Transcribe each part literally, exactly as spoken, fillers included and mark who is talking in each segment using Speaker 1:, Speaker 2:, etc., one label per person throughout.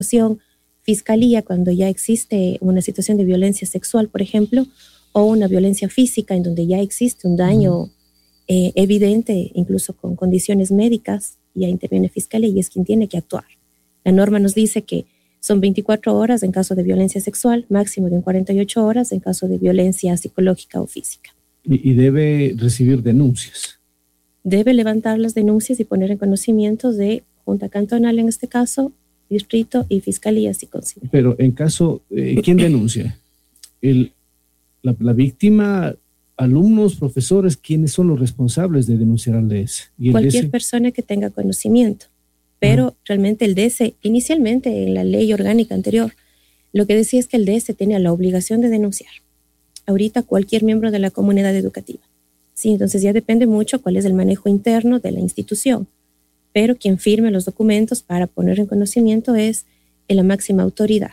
Speaker 1: educación, fiscalía, cuando ya existe una situación de violencia sexual, por ejemplo, o una violencia física en donde ya existe un daño uh-huh. eh, evidente, incluso con condiciones médicas, ya interviene fiscalía y es quien tiene que actuar. La norma nos dice que son veinticuatro horas en caso de violencia sexual, máximo de cuarenta y ocho horas en caso de violencia psicológica o física.
Speaker 2: Y, y debe recibir denuncias.
Speaker 1: Debe levantar las denuncias y poner en conocimiento de Junta Cantonal, en este caso, distrito y fiscalía, si considera.
Speaker 2: Pero en caso, eh, ¿quién denuncia? El, la, la víctima, alumnos, profesores, ¿quiénes son los responsables de denunciar al D S? ¿Y el
Speaker 1: Cualquier
Speaker 2: D S?
Speaker 1: Persona que tenga conocimiento. Pero uh-huh. realmente el D S, inicialmente en la ley orgánica anterior, lo que decía es que el D S tenía la obligación de denunciar. Ahorita cualquier miembro de la comunidad educativa. Sí, entonces ya depende mucho cuál es el manejo interno de la institución. Pero quien firme los documentos para poner en conocimiento es la máxima autoridad.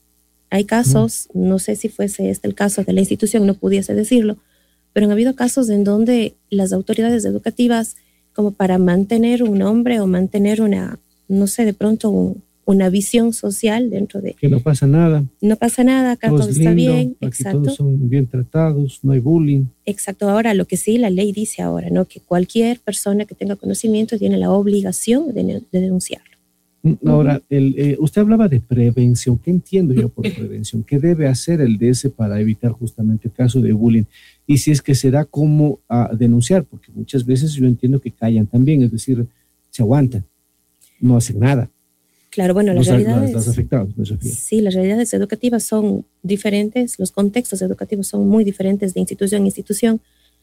Speaker 1: Hay casos, uh-huh. no sé si fuese este el caso de la institución, no pudiese decirlo, pero han habido casos en donde las autoridades educativas, como para mantener un nombre o mantener una, no sé, de pronto un, una visión social dentro de...
Speaker 2: Que no pasa nada.
Speaker 1: No pasa nada, acá todo, todo está lindo, bien.
Speaker 2: Aquí
Speaker 1: exacto.
Speaker 2: Todos son bien tratados, no hay bullying.
Speaker 1: Exacto. Ahora, lo que sí la ley dice ahora, ¿no? Que cualquier persona que tenga conocimiento tiene la obligación de, de denunciarlo.
Speaker 2: Ahora, el, eh, usted hablaba de prevención. ¿Qué entiendo yo por prevención? ¿Qué debe hacer el D S para evitar justamente el caso de bullying? Y si es que se da como a denunciar, porque muchas veces yo entiendo que callan también, es decir, se aguantan, no hacen nada.
Speaker 1: Claro, bueno, las
Speaker 2: los,
Speaker 1: realidades...
Speaker 2: Las, las afectados, me refiero.
Speaker 1: Sí, las realidades educativas son diferentes, los contextos educativos son muy diferentes de institución a institución.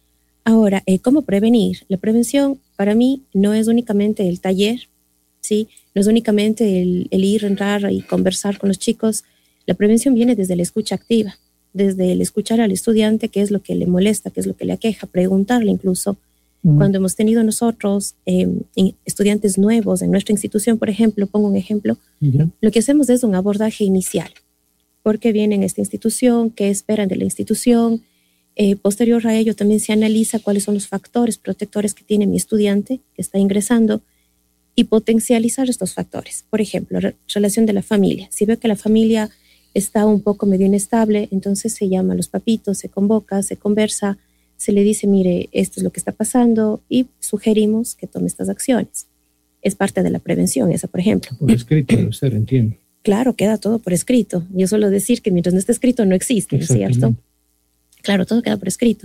Speaker 1: Ahora, eh, ¿cómo prevenir? La prevención, para mí, no es únicamente el taller, ¿sí? No es únicamente el, el ir, entrar y conversar con los chicos. La prevención viene desde la escucha activa, desde el escuchar al estudiante qué es lo que le molesta, qué es lo que le aqueja, preguntarle incluso. Mm. Cuando hemos tenido nosotros eh, estudiantes nuevos en nuestra institución, por ejemplo, pongo un ejemplo, yeah. lo que hacemos es un abordaje inicial. ¿Por qué vienen a esta institución? ¿Qué esperan de la institución? Eh, posterior a ello también se analiza cuáles son los factores protectores que tiene mi estudiante que está ingresando y potencializar estos factores. Por ejemplo, re- relación de la familia. Si veo que la familia está un poco medio inestable, entonces se llama a los papitos, se convoca, se conversa, se le dice, mire, esto es lo que está pasando y sugerimos que tome estas acciones. Es parte de la prevención esa, por ejemplo.
Speaker 2: Por escrito debe ser, entiendo.
Speaker 1: Claro, queda todo por escrito. Yo suelo decir que mientras no esté escrito no existe, ¿no es cierto? Claro, todo queda por escrito.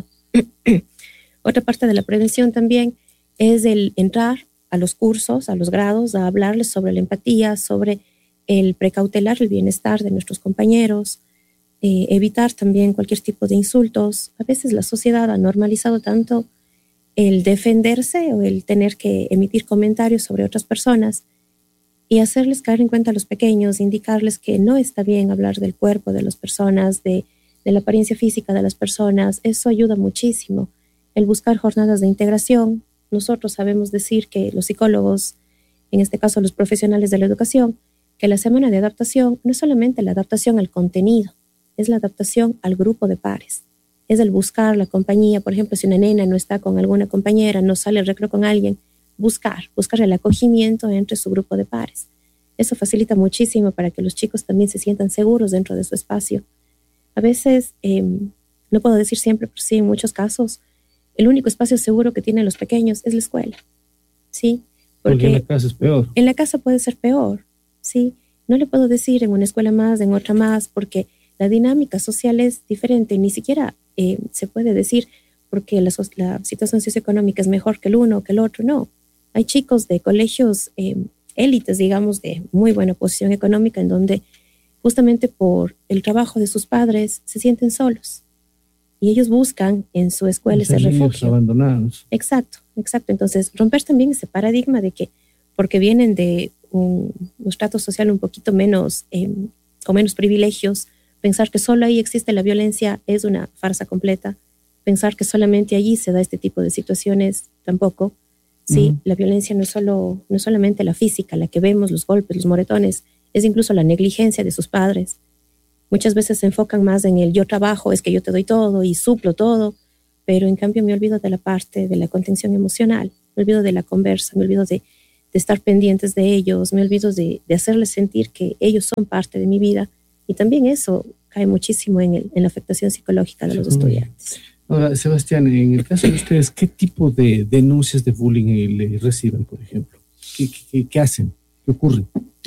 Speaker 1: Otra parte de la prevención también es el entrar a los cursos, a los grados, a hablarles sobre la empatía, sobre el precautelar el bienestar de nuestros compañeros, eh, evitar también cualquier tipo de insultos. A veces la sociedad ha normalizado tanto el defenderse o el tener que emitir comentarios sobre otras personas y hacerles caer en cuenta a los pequeños, indicarles que no está bien hablar del cuerpo de las personas, de, de la apariencia física de las personas. Eso ayuda muchísimo. El buscar jornadas de integración. Nosotros sabemos decir que los psicólogos, en este caso los profesionales de la educación, que la semana de adaptación no es solamente la adaptación al contenido, es la adaptación al grupo de pares. Es el buscar la compañía. Por ejemplo, si una nena no está con alguna compañera, no sale al recreo con alguien, buscar, buscar el acogimiento entre su grupo de pares. Eso facilita muchísimo para que los chicos también se sientan seguros dentro de su espacio. A veces, eh, no puedo decir siempre, pero sí en muchos casos, el único espacio seguro que tienen los pequeños es la escuela, ¿sí?
Speaker 2: Porque, Porque en la casa es peor.
Speaker 1: En la casa puede ser peor, ¿sí? No le puedo decir en una escuela más, en otra más, porque la dinámica social es diferente. Ni siquiera eh, se puede decir porque la, la situación socioeconómica es mejor que el uno o que el otro, no. Hay chicos de colegios eh, élites, digamos, de muy buena posición económica, en donde justamente por el trabajo de sus padres se sienten solos. Y ellos buscan en su escuela ese refugio.
Speaker 2: Abandonados.
Speaker 1: Exacto, exacto. Entonces, romper también ese paradigma de que porque vienen de un, un estrato social un poquito menos, eh, con menos privilegios, pensar que solo ahí existe la violencia es una farsa completa. Pensar que solamente allí se da este tipo de situaciones, tampoco. Sí, uh-huh. La violencia no es, solo, no es solamente la física, la que vemos, los golpes, los moretones, es incluso la negligencia de sus padres. Muchas veces se enfocan más en el yo trabajo, es que yo te doy todo y suplo todo, pero en cambio me olvido de la parte de la contención emocional, me olvido de la conversa, me olvido de, de estar pendientes de ellos, me olvido de, de hacerles sentir que ellos son parte de mi vida, y también eso cae muchísimo en, el, en la afectación psicológica de los estudiantes.
Speaker 2: Ahora, Sebastián, en el caso de ustedes, ¿qué tipo de denuncias de bullying le reciben, por ejemplo? ¿Qué, qué, qué hacen? ¿Qué ocurre?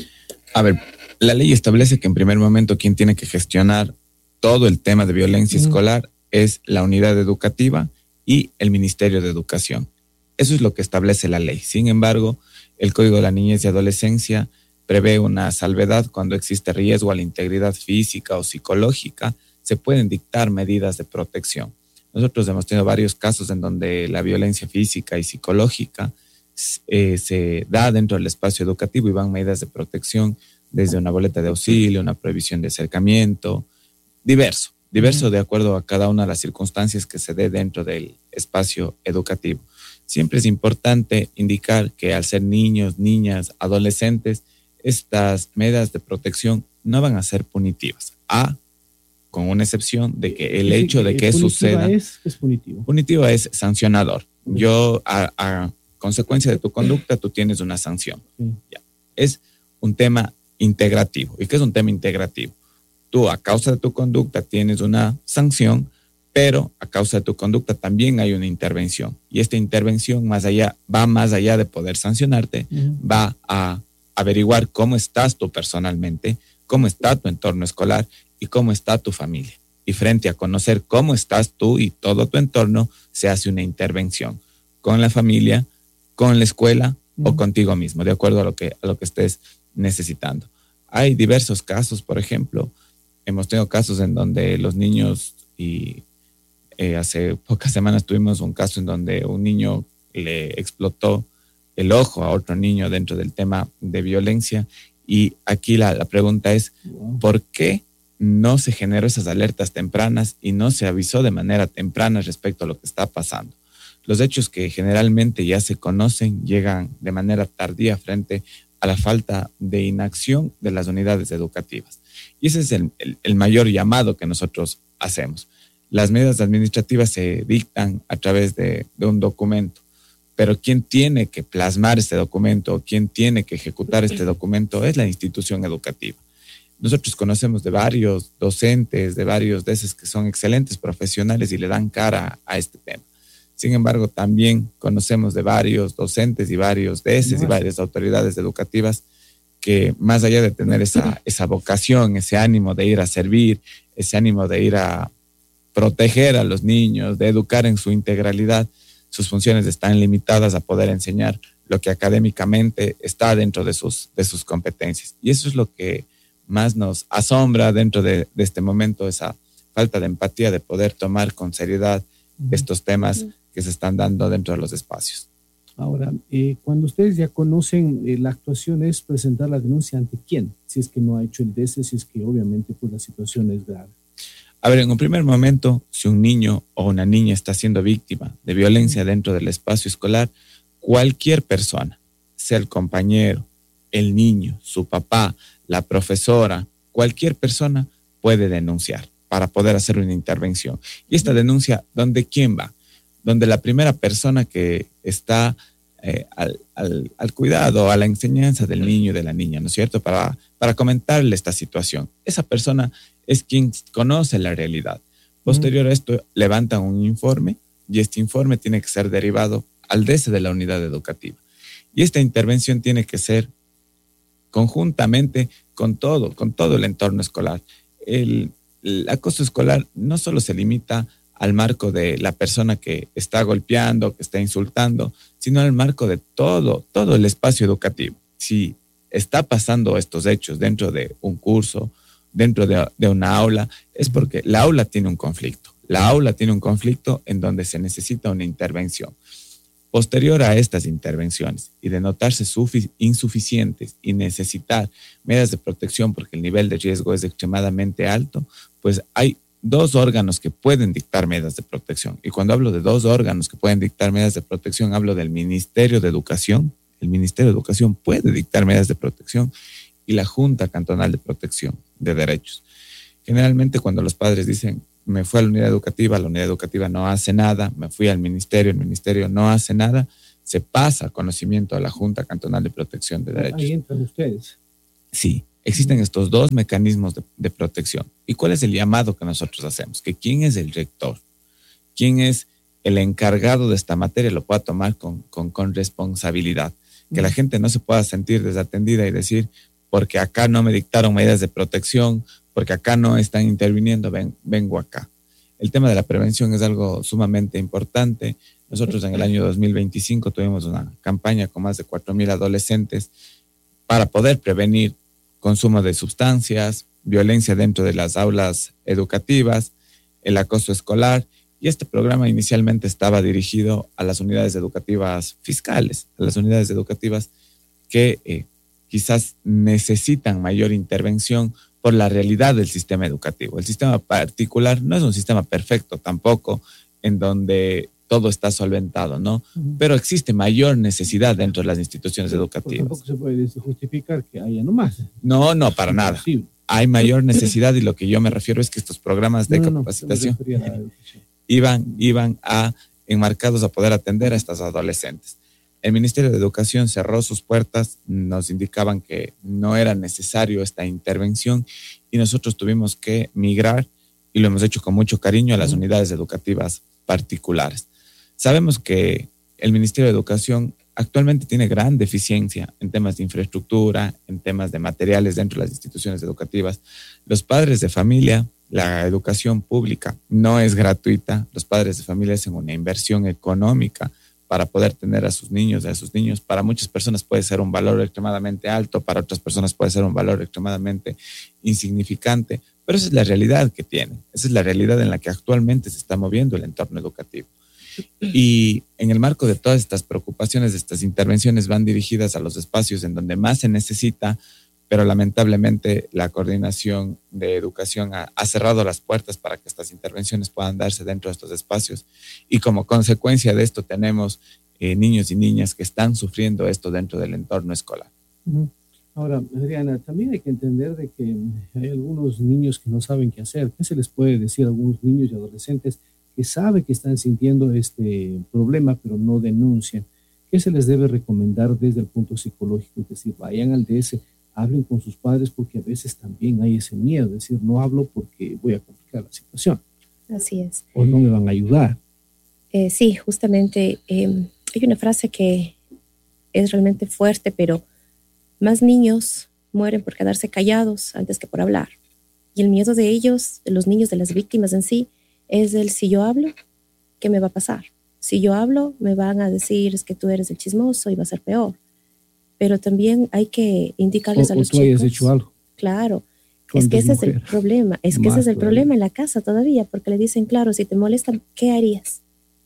Speaker 3: A ver, la ley establece que en primer momento quien tiene que gestionar todo el tema de violencia uh-huh. escolar es la unidad educativa y el Ministerio de Educación. Eso es lo que establece la ley. Sin embargo, el Código de la Niñez y Adolescencia prevé una salvedad cuando existe riesgo a la integridad física o psicológica, se pueden dictar medidas de protección. Nosotros hemos tenido varios casos en donde la violencia física y psicológica eh, se da dentro del espacio educativo y van medidas de protección desde una boleta de auxilio, una prohibición de acercamiento, diverso, diverso uh-huh. de acuerdo a cada una de las circunstancias que se dé dentro del espacio educativo. Siempre es importante indicar que al ser niños, niñas, adolescentes, estas medidas de protección no van a ser punitivas. A, con una excepción de que el hecho de que suceda...
Speaker 2: Es, es punitivo.
Speaker 3: Punitivo es sancionador. Yo, a, a consecuencia de tu conducta, tú tienes una sanción. Sí. Ya. Es un tema integrativo. ¿Y qué es un tema integrativo? Tú, a causa de tu conducta, tienes una sanción, pero a causa de tu conducta también hay una intervención. Y esta intervención más allá, va más allá de poder sancionarte, uh-huh. va a averiguar cómo estás tú personalmente, cómo está tu entorno escolar y cómo está tu familia. Y frente a conocer cómo estás tú y todo tu entorno, se hace una intervención con la familia, con la escuela uh-huh. o contigo mismo, de acuerdo a lo que, a lo que estés necesitando. Hay diversos casos, por ejemplo, hemos tenido casos en donde los niños, y eh, hace pocas semanas tuvimos un caso en donde un niño le explotó el ojo a otro niño dentro del tema de violencia, y aquí la, la pregunta es, ¿por qué no se generó esas alertas tempranas y no se avisó de manera temprana respecto a lo que está pasando? Los hechos que generalmente ya se conocen llegan de manera tardía frente a la falta de inacción de las unidades educativas. Y ese es el, el, el mayor llamado que nosotros hacemos. Las medidas administrativas se dictan a través de, de un documento, pero quien tiene que plasmar este documento, quien tiene que ejecutar este documento es la institución educativa. Nosotros conocemos de varios docentes, de varios de esos que son excelentes profesionales y le dan cara a este tema. Sin embargo, también conocemos de varios docentes y varios de esos y varias autoridades educativas que más allá de tener esa, esa vocación, ese ánimo de ir a servir, ese ánimo de ir a proteger a los niños, de educar en su integralidad, sus funciones están limitadas a poder enseñar lo que académicamente está dentro de sus, de sus competencias. Y eso es lo que más nos asombra dentro de, de este momento, esa falta de empatía de poder tomar con seriedad estos temas que se están dando dentro de los espacios.
Speaker 2: Ahora, eh, cuando ustedes ya conocen eh, la actuación, es presentar la denuncia ante quién, si es que no ha hecho el D E S E, si es que obviamente pues la situación es grave.
Speaker 3: A ver, en un primer momento, si un niño o una niña está siendo víctima de violencia dentro del espacio escolar, cualquier persona, sea el compañero, el niño, su papá, la profesora, cualquier persona puede denunciar para poder hacer una intervención. Y esta denuncia, ¿dónde quién va? Donde la primera persona que está eh, al, al, al cuidado, a la enseñanza del niño y de la niña, ¿no es cierto? Para, para comentarle esta situación. Esa persona es quien conoce la realidad. Posterior a esto, levantan un informe y este informe tiene que ser derivado al D E S E de la unidad educativa. Y esta intervención tiene que ser conjuntamente con todo, con todo el entorno escolar. El, el acoso escolar no solo se limita al marco de la persona que está golpeando, que está insultando, sino al marco de todo, todo el espacio educativo. Si está pasando estos hechos dentro de un curso, dentro de, de una aula, es porque la aula tiene un conflicto. La aula tiene un conflicto en donde se necesita una intervención. Posterior a estas intervenciones y de notarse sufic- insuficientes y necesitar medidas de protección porque el nivel de riesgo es extremadamente alto, pues hay dos órganos que pueden dictar medidas de protección. Y cuando hablo de dos órganos que pueden dictar medidas de protección, hablo del Ministerio de Educación. El Ministerio de Educación puede dictar medidas de protección y la Junta Cantonal de Protección de Derechos. Generalmente cuando los padres dicen, me fui a la unidad educativa, la unidad educativa no hace nada, me fui al ministerio, el ministerio no hace nada, se pasa conocimiento a la Junta Cantonal de Protección de Derechos.
Speaker 2: Ahí entran ustedes.
Speaker 3: Sí, existen estos dos mecanismos de, de protección. ¿Y cuál es el llamado que nosotros hacemos? Que quién es el rector, quién es el encargado de esta materia lo pueda tomar con, con, con responsabilidad. Que la gente no se pueda sentir desatendida y decir, porque acá no me dictaron medidas de protección, porque acá no están interviniendo, ven, vengo acá. El tema de la prevención es algo sumamente importante. Nosotros en el año dos mil veinticinco tuvimos una campaña con más de cuatro mil adolescentes para poder prevenir consumo de sustancias, violencia dentro de las aulas educativas, el acoso escolar. Y este programa inicialmente estaba dirigido a las unidades educativas fiscales, a las unidades educativas que eh, quizás necesitan mayor intervención por la realidad del sistema educativo. El sistema particular no es un sistema perfecto tampoco, en donde todo está solventado, ¿no? Uh-huh. Pero existe mayor necesidad dentro de las instituciones educativas.
Speaker 2: Pues tampoco se puede justificar que haya nomás.
Speaker 3: No, no, para nada. Sí. Hay mayor necesidad y lo que yo me refiero es que estos programas de no, no, capacitación no, iban, iban a enmarcados a poder atender a estas adolescentes. El Ministerio de Educación cerró sus puertas, nos indicaban que no era necesario esta intervención y nosotros tuvimos que migrar, y lo hemos hecho con mucho cariño, a las unidades educativas particulares. Sabemos que el Ministerio de Educación actualmente tiene gran deficiencia en temas de infraestructura, en temas de materiales dentro de las instituciones educativas. Los padres de familia, la educación pública no es gratuita. Los padres de familia hacen una inversión económica para poder tener a sus niños, a sus niños. Para muchas personas puede ser un valor extremadamente alto, para otras personas puede ser un valor extremadamente insignificante, pero esa es la realidad que tienen. Esa es la realidad en la que actualmente se está moviendo el entorno educativo. Y en el marco de todas estas preocupaciones, estas intervenciones van dirigidas a los espacios en donde más se necesita, pero lamentablemente la coordinación de educación ha, ha cerrado las puertas para que estas intervenciones puedan darse dentro de estos espacios. Y como consecuencia de esto tenemos eh, niños y niñas que están sufriendo esto dentro del entorno escolar.
Speaker 2: Uh-huh. Ahora, Adriana, también hay que entender de que hay algunos niños que no saben qué hacer. ¿Qué se les puede decir a algunos niños y adolescentes que saben que están sintiendo este problema, pero no denuncian? ¿Qué se les debe recomendar desde el punto psicológico? Es decir, vayan al D S, hablen con sus padres, porque a veces también hay ese miedo, es decir, no hablo porque voy a complicar la situación.
Speaker 1: Así es.
Speaker 2: O no me van a ayudar.
Speaker 1: Eh, sí, justamente eh, hay una frase que es realmente fuerte, pero más niños mueren por quedarse callados antes que por hablar. Y el miedo de ellos, de los niños, de las víctimas en sí, es el si yo hablo, ¿qué me va a pasar? Si yo hablo, me van a decir es que tú eres el chismoso y va a ser peor. Pero también hay que indicarles
Speaker 2: o,
Speaker 1: a los
Speaker 2: o tú
Speaker 1: chicos.
Speaker 2: hayas hecho algo.
Speaker 1: Claro, es que ese mujer. es el problema, es que Más ese es el todavía. problema en la casa todavía, porque le dicen, claro, si te molestan, ¿qué harías?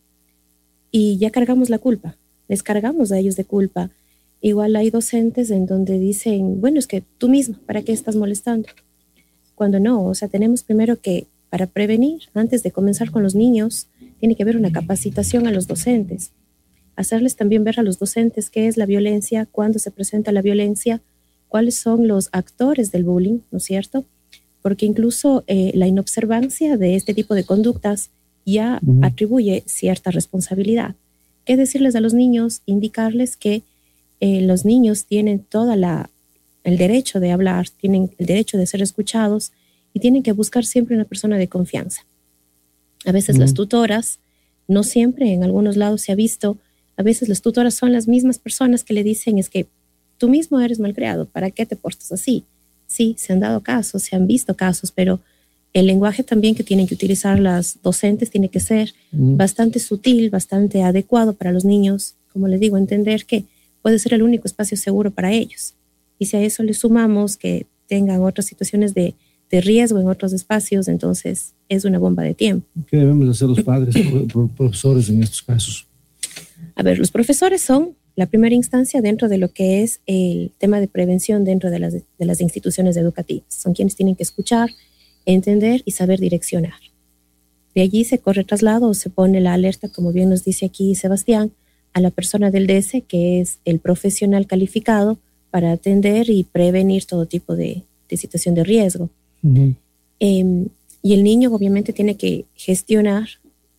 Speaker 1: Y ya cargamos la culpa, les cargamos a ellos de culpa. Igual hay docentes en donde dicen, bueno, es que tú mismo, ¿para qué estás molestando? Cuando no, o sea, tenemos primero que, para prevenir, antes de comenzar con los niños, tiene que haber una capacitación a los docentes. Hacerles también ver a los docentes qué es la violencia, cuándo se presenta la violencia, cuáles son los actores del bullying, ¿no es cierto? Porque incluso eh, la inobservancia de este tipo de conductas ya uh-huh. atribuye cierta responsabilidad. ¿Qué decirles a los niños? Indicarles que eh, los niños tienen todo el derecho de hablar, tienen el derecho de ser escuchados y tienen que buscar siempre una persona de confianza. A veces uh-huh. las tutoras, no siempre, en algunos lados se ha visto, a veces las tutoras son las mismas personas que le dicen es que tú mismo eres malcriado, ¿para qué te portas así? Sí, se han dado casos, se han visto casos, pero el lenguaje también que tienen que utilizar las docentes tiene que ser uh-huh. bastante sutil, bastante adecuado para los niños. Como les digo, entender que puede ser el único espacio seguro para ellos. Y si a eso le sumamos que tengan otras situaciones de, de riesgo en otros espacios, entonces es una bomba de tiempo.
Speaker 2: ¿Qué debemos hacer los padres, profesores en estos casos?
Speaker 1: A ver, los profesores son la primera instancia dentro de lo que es el tema de prevención dentro de las, de las instituciones educativas. Son quienes tienen que escuchar, entender y saber direccionar. De allí se corre traslado o se pone la alerta, como bien nos dice aquí Sebastián, a la persona del D S, que es el profesional calificado para atender y prevenir todo tipo de, de situación de riesgo. Uh-huh. Eh, y el niño obviamente tiene que gestionar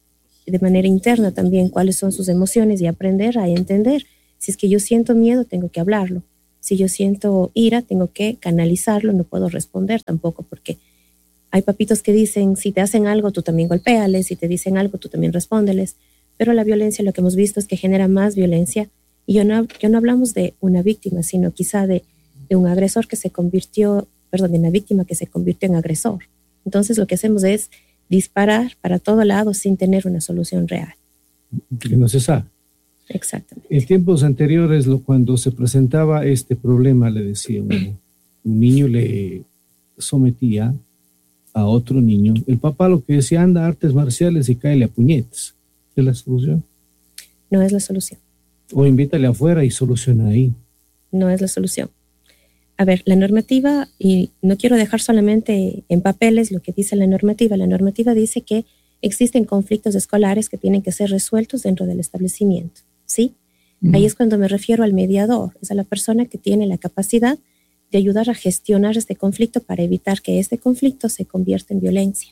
Speaker 1: de manera interna también cuáles son sus emociones y aprender a entender. Si es que yo siento miedo, tengo que hablarlo. Si yo siento ira, tengo que canalizarlo, no puedo responder tampoco, porque hay papitos que dicen, si te hacen algo, tú también golpéales, si te dicen algo, tú también respóndeles. Pero la violencia, lo que hemos visto es que genera más violencia. Y yo no, yo no hablamos de una víctima, sino quizá de, de un agresor que se convirtió, perdón, de una víctima que se convirtió en agresor. Entonces lo que hacemos es disparar para todo lado sin tener una solución real.
Speaker 2: Que no se sabe.
Speaker 1: Exactamente.
Speaker 2: En tiempos anteriores, lo, cuando se presentaba este problema, le decía, un, un niño le sometía a otro niño. El papá lo que decía, anda a artes marciales y cáele a puñetes. ¿Es la solución?
Speaker 1: No es la solución.
Speaker 2: O invítale afuera y soluciona ahí.
Speaker 1: No es la solución. A ver, la normativa, y no quiero dejar solamente en papeles lo que dice la normativa, la normativa dice que existen conflictos escolares que tienen que ser resueltos dentro del establecimiento, ¿sí? Uh-huh. Ahí es cuando me refiero al mediador, es a la persona que tiene la capacidad de ayudar a gestionar este conflicto para evitar que este conflicto se convierta en violencia.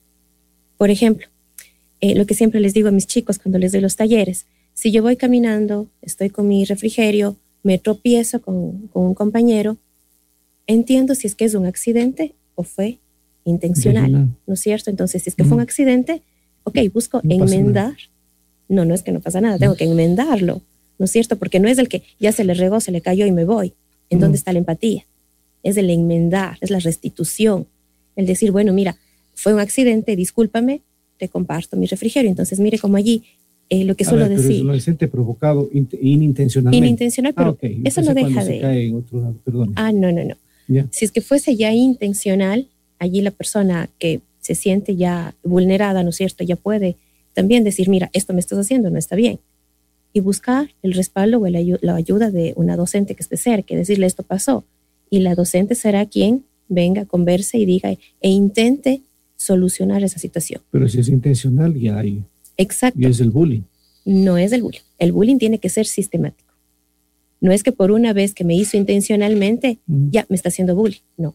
Speaker 1: Por ejemplo, eh, lo que siempre les digo a mis chicos cuando les doy los talleres, si yo voy caminando, estoy con mi refrigerio, me tropiezo con, con un compañero, entiendo si es que es un accidente o fue intencional, no. ¿no es cierto? Entonces, si es que uh-huh. fue un accidente, ok, busco no enmendar. No, no es que no pasa nada, tengo uh-huh. que enmendarlo, ¿no es cierto? Porque no es el que ya se le regó, se le cayó y me voy. ¿En uh-huh. dónde está la empatía? Es el enmendar, es la restitución. El decir, bueno, mira, fue un accidente, discúlpame, te comparto mi refrigerio. Entonces, mire como allí, eh, lo que
Speaker 2: A
Speaker 1: suelo
Speaker 2: ver, pero
Speaker 1: decir.
Speaker 2: Es un accidente provocado in- inintencionalmente.
Speaker 1: Inintencional, pero ah, okay. eso no deja de...
Speaker 2: Se cae en otro lado, perdón.
Speaker 1: Ah, no, no, no. Yeah. Si es que fuese ya intencional, allí la persona que se siente ya vulnerada, ¿no es cierto?, ya puede también decir, mira, esto me estás haciendo, no está bien. Y buscar el respaldo o el ayu- la ayuda de una docente que esté cerca, decirle esto pasó. Y la docente será quien venga, converse y diga e intente solucionar esa situación.
Speaker 2: Pero si es intencional, ya hay.
Speaker 1: Exacto.
Speaker 2: Y es el bullying.
Speaker 1: No es el bullying. El bullying tiene que ser sistemático. No es que por una vez que me hizo intencionalmente, mm. ya me está haciendo bullying. No.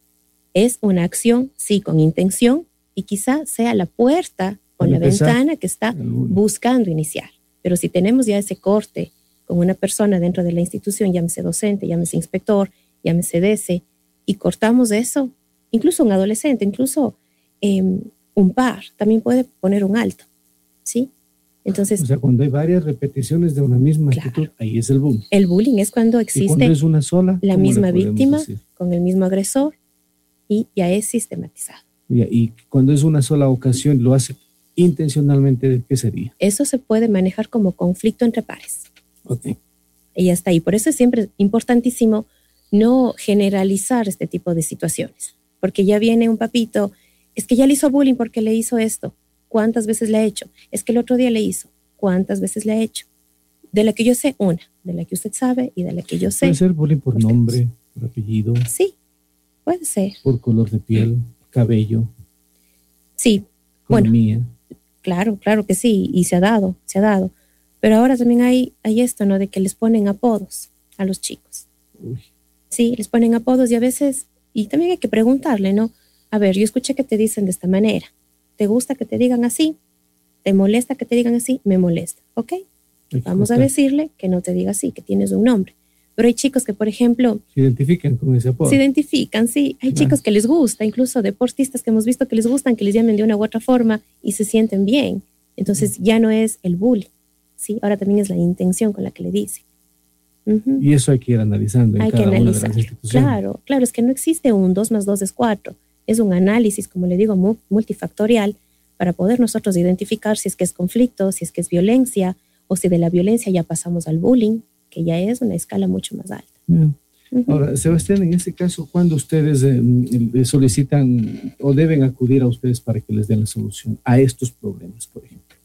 Speaker 1: Es una acción, sí, con intención, y quizá sea la puerta o la ventana que está buscando iniciar. Pero si tenemos ya ese corte con una persona dentro de la institución, llámese docente, llámese inspector, llámese D S, y cortamos eso, incluso un adolescente, incluso eh, un par, también puede poner un alto, ¿sí? Entonces,
Speaker 2: o sea, cuando hay varias repeticiones de una misma
Speaker 1: claro,
Speaker 2: actitud, ahí es el bullying.
Speaker 1: El bullying es cuando existe
Speaker 2: ¿Y cuando es una sola,
Speaker 1: la misma víctima
Speaker 2: decir?
Speaker 1: Con el mismo agresor y ya es sistematizado.
Speaker 2: Y, y cuando es una sola ocasión, lo hace intencionalmente, ¿qué sería?
Speaker 1: Eso se puede manejar como conflicto entre pares.
Speaker 2: Ok.
Speaker 1: Y ya está ahí. Por eso es siempre importantísimo no generalizar este tipo de situaciones. Porque ya viene un papito, es que ya le hizo bullying porque le hizo esto. ¿Cuántas veces le ha hecho? Es que el otro día le hizo. ¿Cuántas veces le ha hecho? De la que yo sé, una. De la que usted sabe y de la que yo sé.
Speaker 2: ¿Puede ser bullying por nombre, por apellido?
Speaker 1: Sí, puede ser.
Speaker 2: Por color de piel, cabello.
Speaker 1: Sí.
Speaker 2: Economía.
Speaker 1: Bueno, claro, claro que sí. Y se ha dado, se ha dado. Pero ahora también hay, hay esto, ¿no? De que les ponen apodos a los chicos.
Speaker 2: Uy.
Speaker 1: Sí, les ponen apodos y a veces, y también hay que preguntarle, ¿no? A ver, yo escuché que te dicen de esta manera. ¿Te gusta que te digan así? ¿Te molesta que te digan así? Me molesta, ¿ok? Vamos a decirle que no te diga así, que tienes un nombre. Pero hay chicos que, por ejemplo...
Speaker 2: Se identifican con ese apodo.
Speaker 1: Se identifican, sí. Hay claro. chicos que les gusta, incluso deportistas que hemos visto que les gustan, que les llamen de una u otra forma y se sienten bien. Entonces ya no es el bullying, ¿sí? Ahora también es la intención con la que le dice. Uh-huh.
Speaker 2: Y eso hay que ir analizando en
Speaker 1: hay
Speaker 2: cada
Speaker 1: que analizar.
Speaker 2: una de las instituciones.
Speaker 1: Claro, claro, es que no existe un dos más dos es cuatro. Es un análisis, como le digo, multifactorial para poder nosotros identificar si es que es conflicto, si es que es violencia, o si de la violencia ya pasamos al bullying, que ya es una escala mucho más alta.
Speaker 2: Yeah. Uh-huh. Ahora, Sebastián, en este caso, ¿cuándo ustedes eh, solicitan o deben acudir a ustedes para que les den la solución a estos problemas, por ejemplo?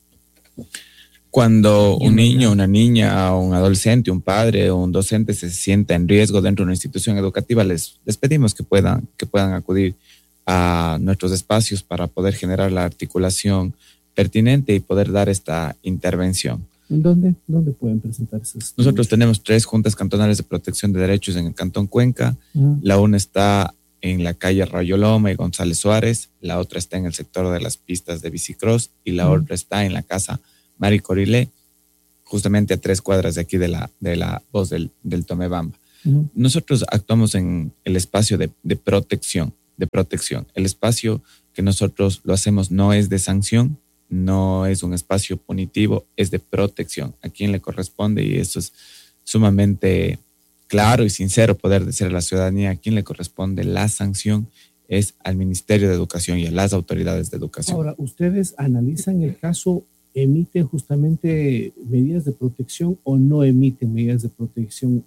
Speaker 3: Cuando un niño, una niña, un adolescente, un padre o un docente se sienta en riesgo dentro de una institución educativa, les, les pedimos que puedan, que puedan acudir a nuestros espacios para poder generar la articulación pertinente y poder dar esta intervención.
Speaker 2: ¿Dónde, dónde pueden presentar esas?
Speaker 3: Nosotros tenemos tres juntas cantonales de protección de derechos en el Cantón Cuenca. Uh-huh. La una está en la calle Rayo Loma y González Suárez, la otra está en el sector de las pistas de bicicross y la uh-huh. otra está en la casa Mari Corilé, justamente a tres cuadras de aquí de la, de la voz del, del Tomebamba. Uh-huh. Nosotros actuamos en el espacio de, de protección, de protección. El espacio que nosotros lo hacemos no es de sanción, no es un espacio punitivo, es de protección. A quien le corresponde, y eso es sumamente claro y sincero poder decir a la ciudadanía, a quien le corresponde la sanción es al Ministerio de Educación y a las autoridades de educación.
Speaker 2: Ahora, ¿ustedes analizan el caso, emiten justamente medidas de protección o no emiten medidas de protección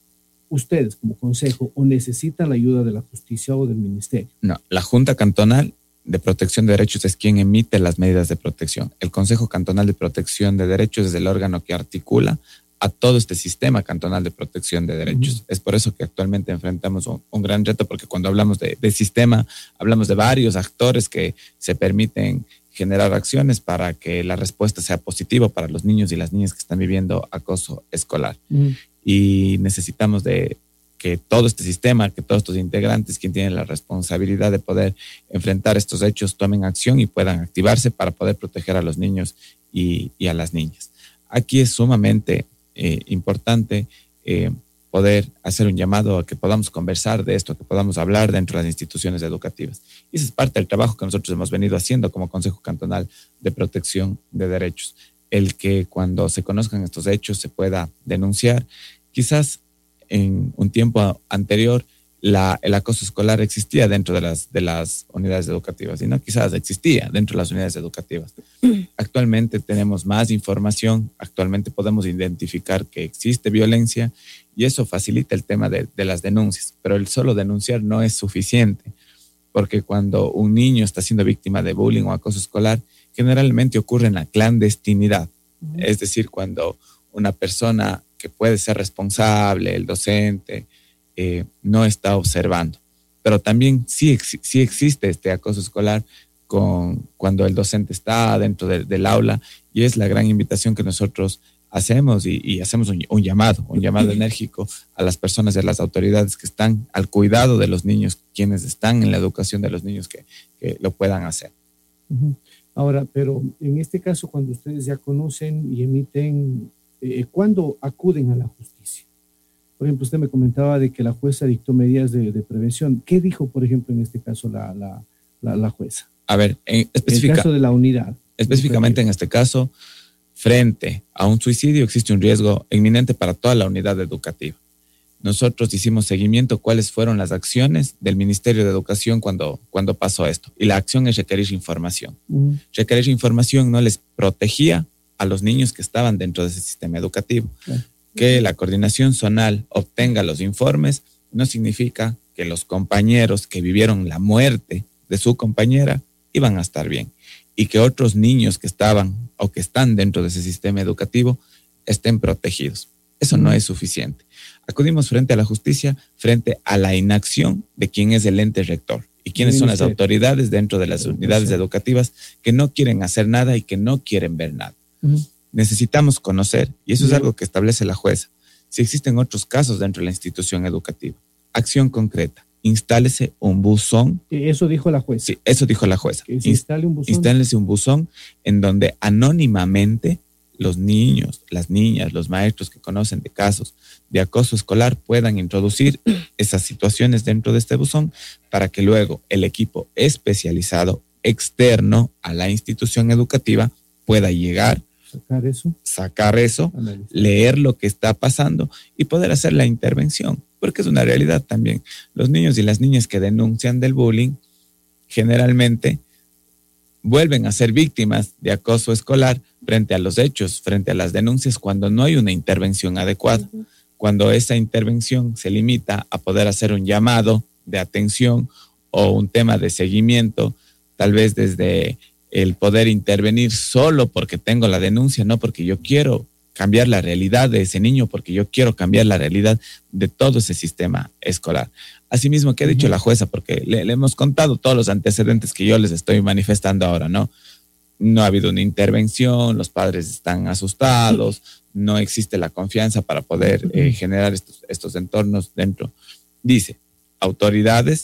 Speaker 2: ustedes como consejo, o necesitan la ayuda de la justicia o del ministerio?
Speaker 3: No, la Junta Cantonal de Protección de Derechos es quien emite las medidas de protección. El Consejo Cantonal de Protección de Derechos es el órgano que articula a todo este sistema cantonal de protección de derechos. Uh-huh. Es por eso que actualmente enfrentamos un, un gran reto, porque cuando hablamos de, de sistema, hablamos de varios actores que se permiten generar acciones para que la respuesta sea positiva para los niños y las niñas que están viviendo acoso escolar. Uh-huh. Y necesitamos de que todo este sistema, que todos estos integrantes, quien tienen la responsabilidad de poder enfrentar estos hechos, tomen acción y puedan activarse para poder proteger a los niños y, y a las niñas. Aquí es sumamente eh, importante eh, poder hacer un llamado a que podamos conversar de esto, que podamos hablar dentro de las instituciones educativas. Y ese es parte del trabajo que nosotros hemos venido haciendo como Consejo Cantonal de Protección de Derechos. El que cuando se conozcan estos hechos se pueda denunciar. Quizás en un tiempo anterior la, el acoso escolar existía dentro de las, de las unidades educativas, y no quizás existía dentro de las unidades educativas. Actualmente tenemos más información, actualmente podemos identificar que existe violencia y eso facilita el tema de, de las denuncias, pero el solo denunciar no es suficiente, porque cuando un niño está siendo víctima de bullying o acoso escolar, generalmente ocurre en la clandestinidad, uh-huh. es decir, cuando una persona que puede ser responsable, el docente, eh, no está observando. Pero también sí, sí existe este acoso escolar con, cuando el docente está dentro de, del aula, y es la gran invitación que nosotros hacemos y, y hacemos un, un llamado, un llamado enérgico a las personas y a las autoridades que están al cuidado de los niños, quienes están en la educación de los niños, que, que lo puedan hacer.
Speaker 2: Uh-huh. Ahora, pero en este caso, cuando ustedes ya conocen y emiten, Eh, ¿cuándo acuden a la justicia? Por ejemplo, usted me comentaba de que la jueza dictó medidas de, de prevención. ¿Qué dijo, por ejemplo, en este caso la, la, la, la jueza?
Speaker 3: A ver, en
Speaker 2: específica, el caso de la unidad.
Speaker 3: Específicamente en este caso, frente a un suicidio existe un riesgo inminente para toda la unidad educativa. Nosotros hicimos seguimiento cuáles fueron las acciones del Ministerio de Educación cuando, cuando pasó esto. Y la acción es requerir información. Uh-huh. Requerir información no les protegía a los niños que estaban dentro de ese sistema educativo. Okay. Que la coordinación zonal obtenga los informes no significa que los compañeros que vivieron la muerte de su compañera iban a estar bien, y que otros niños que estaban o que están dentro de ese sistema educativo estén protegidos. Eso no es suficiente. Acudimos frente a la justicia, frente a la inacción de quién es el ente rector y quiénes son las autoridades dentro de las unidades educativas que no quieren hacer nada y que no quieren ver nada. Uh-huh. Necesitamos conocer, y eso es algo que establece la jueza, si existen otros casos dentro de la institución educativa. Acción concreta, instálese un buzón.
Speaker 2: Eso dijo la jueza.
Speaker 3: Sí, eso dijo la jueza.
Speaker 2: Que se instale un buzón.
Speaker 3: Instálese un buzón en donde anónimamente los niños, las niñas, los maestros que conocen de casos de acoso escolar puedan introducir esas situaciones dentro de este buzón, para que luego el equipo especializado externo a la institución educativa pueda llegar,
Speaker 2: sacar eso,
Speaker 3: sacar eso, leer lo que está pasando y poder hacer la intervención, porque es una realidad también. Los niños y las niñas que denuncian del bullying generalmente vuelven a ser víctimas de acoso escolar frente a los hechos, frente a las denuncias, cuando no hay una intervención adecuada. Uh-huh. Cuando esa intervención se limita a poder hacer un llamado de atención o un tema de seguimiento, tal vez desde el poder intervenir solo porque tengo la denuncia, no porque yo quiero cambiar la realidad de ese niño, porque yo quiero cambiar la realidad de todo ese sistema escolar. Asimismo, ¿qué ha dicho uh-huh. la jueza? Porque le, le hemos contado todos los antecedentes que yo les estoy manifestando ahora, ¿no? No ha habido una intervención, los padres están asustados, no existe la confianza para poder eh, generar estos, estos entornos dentro. Dice, autoridades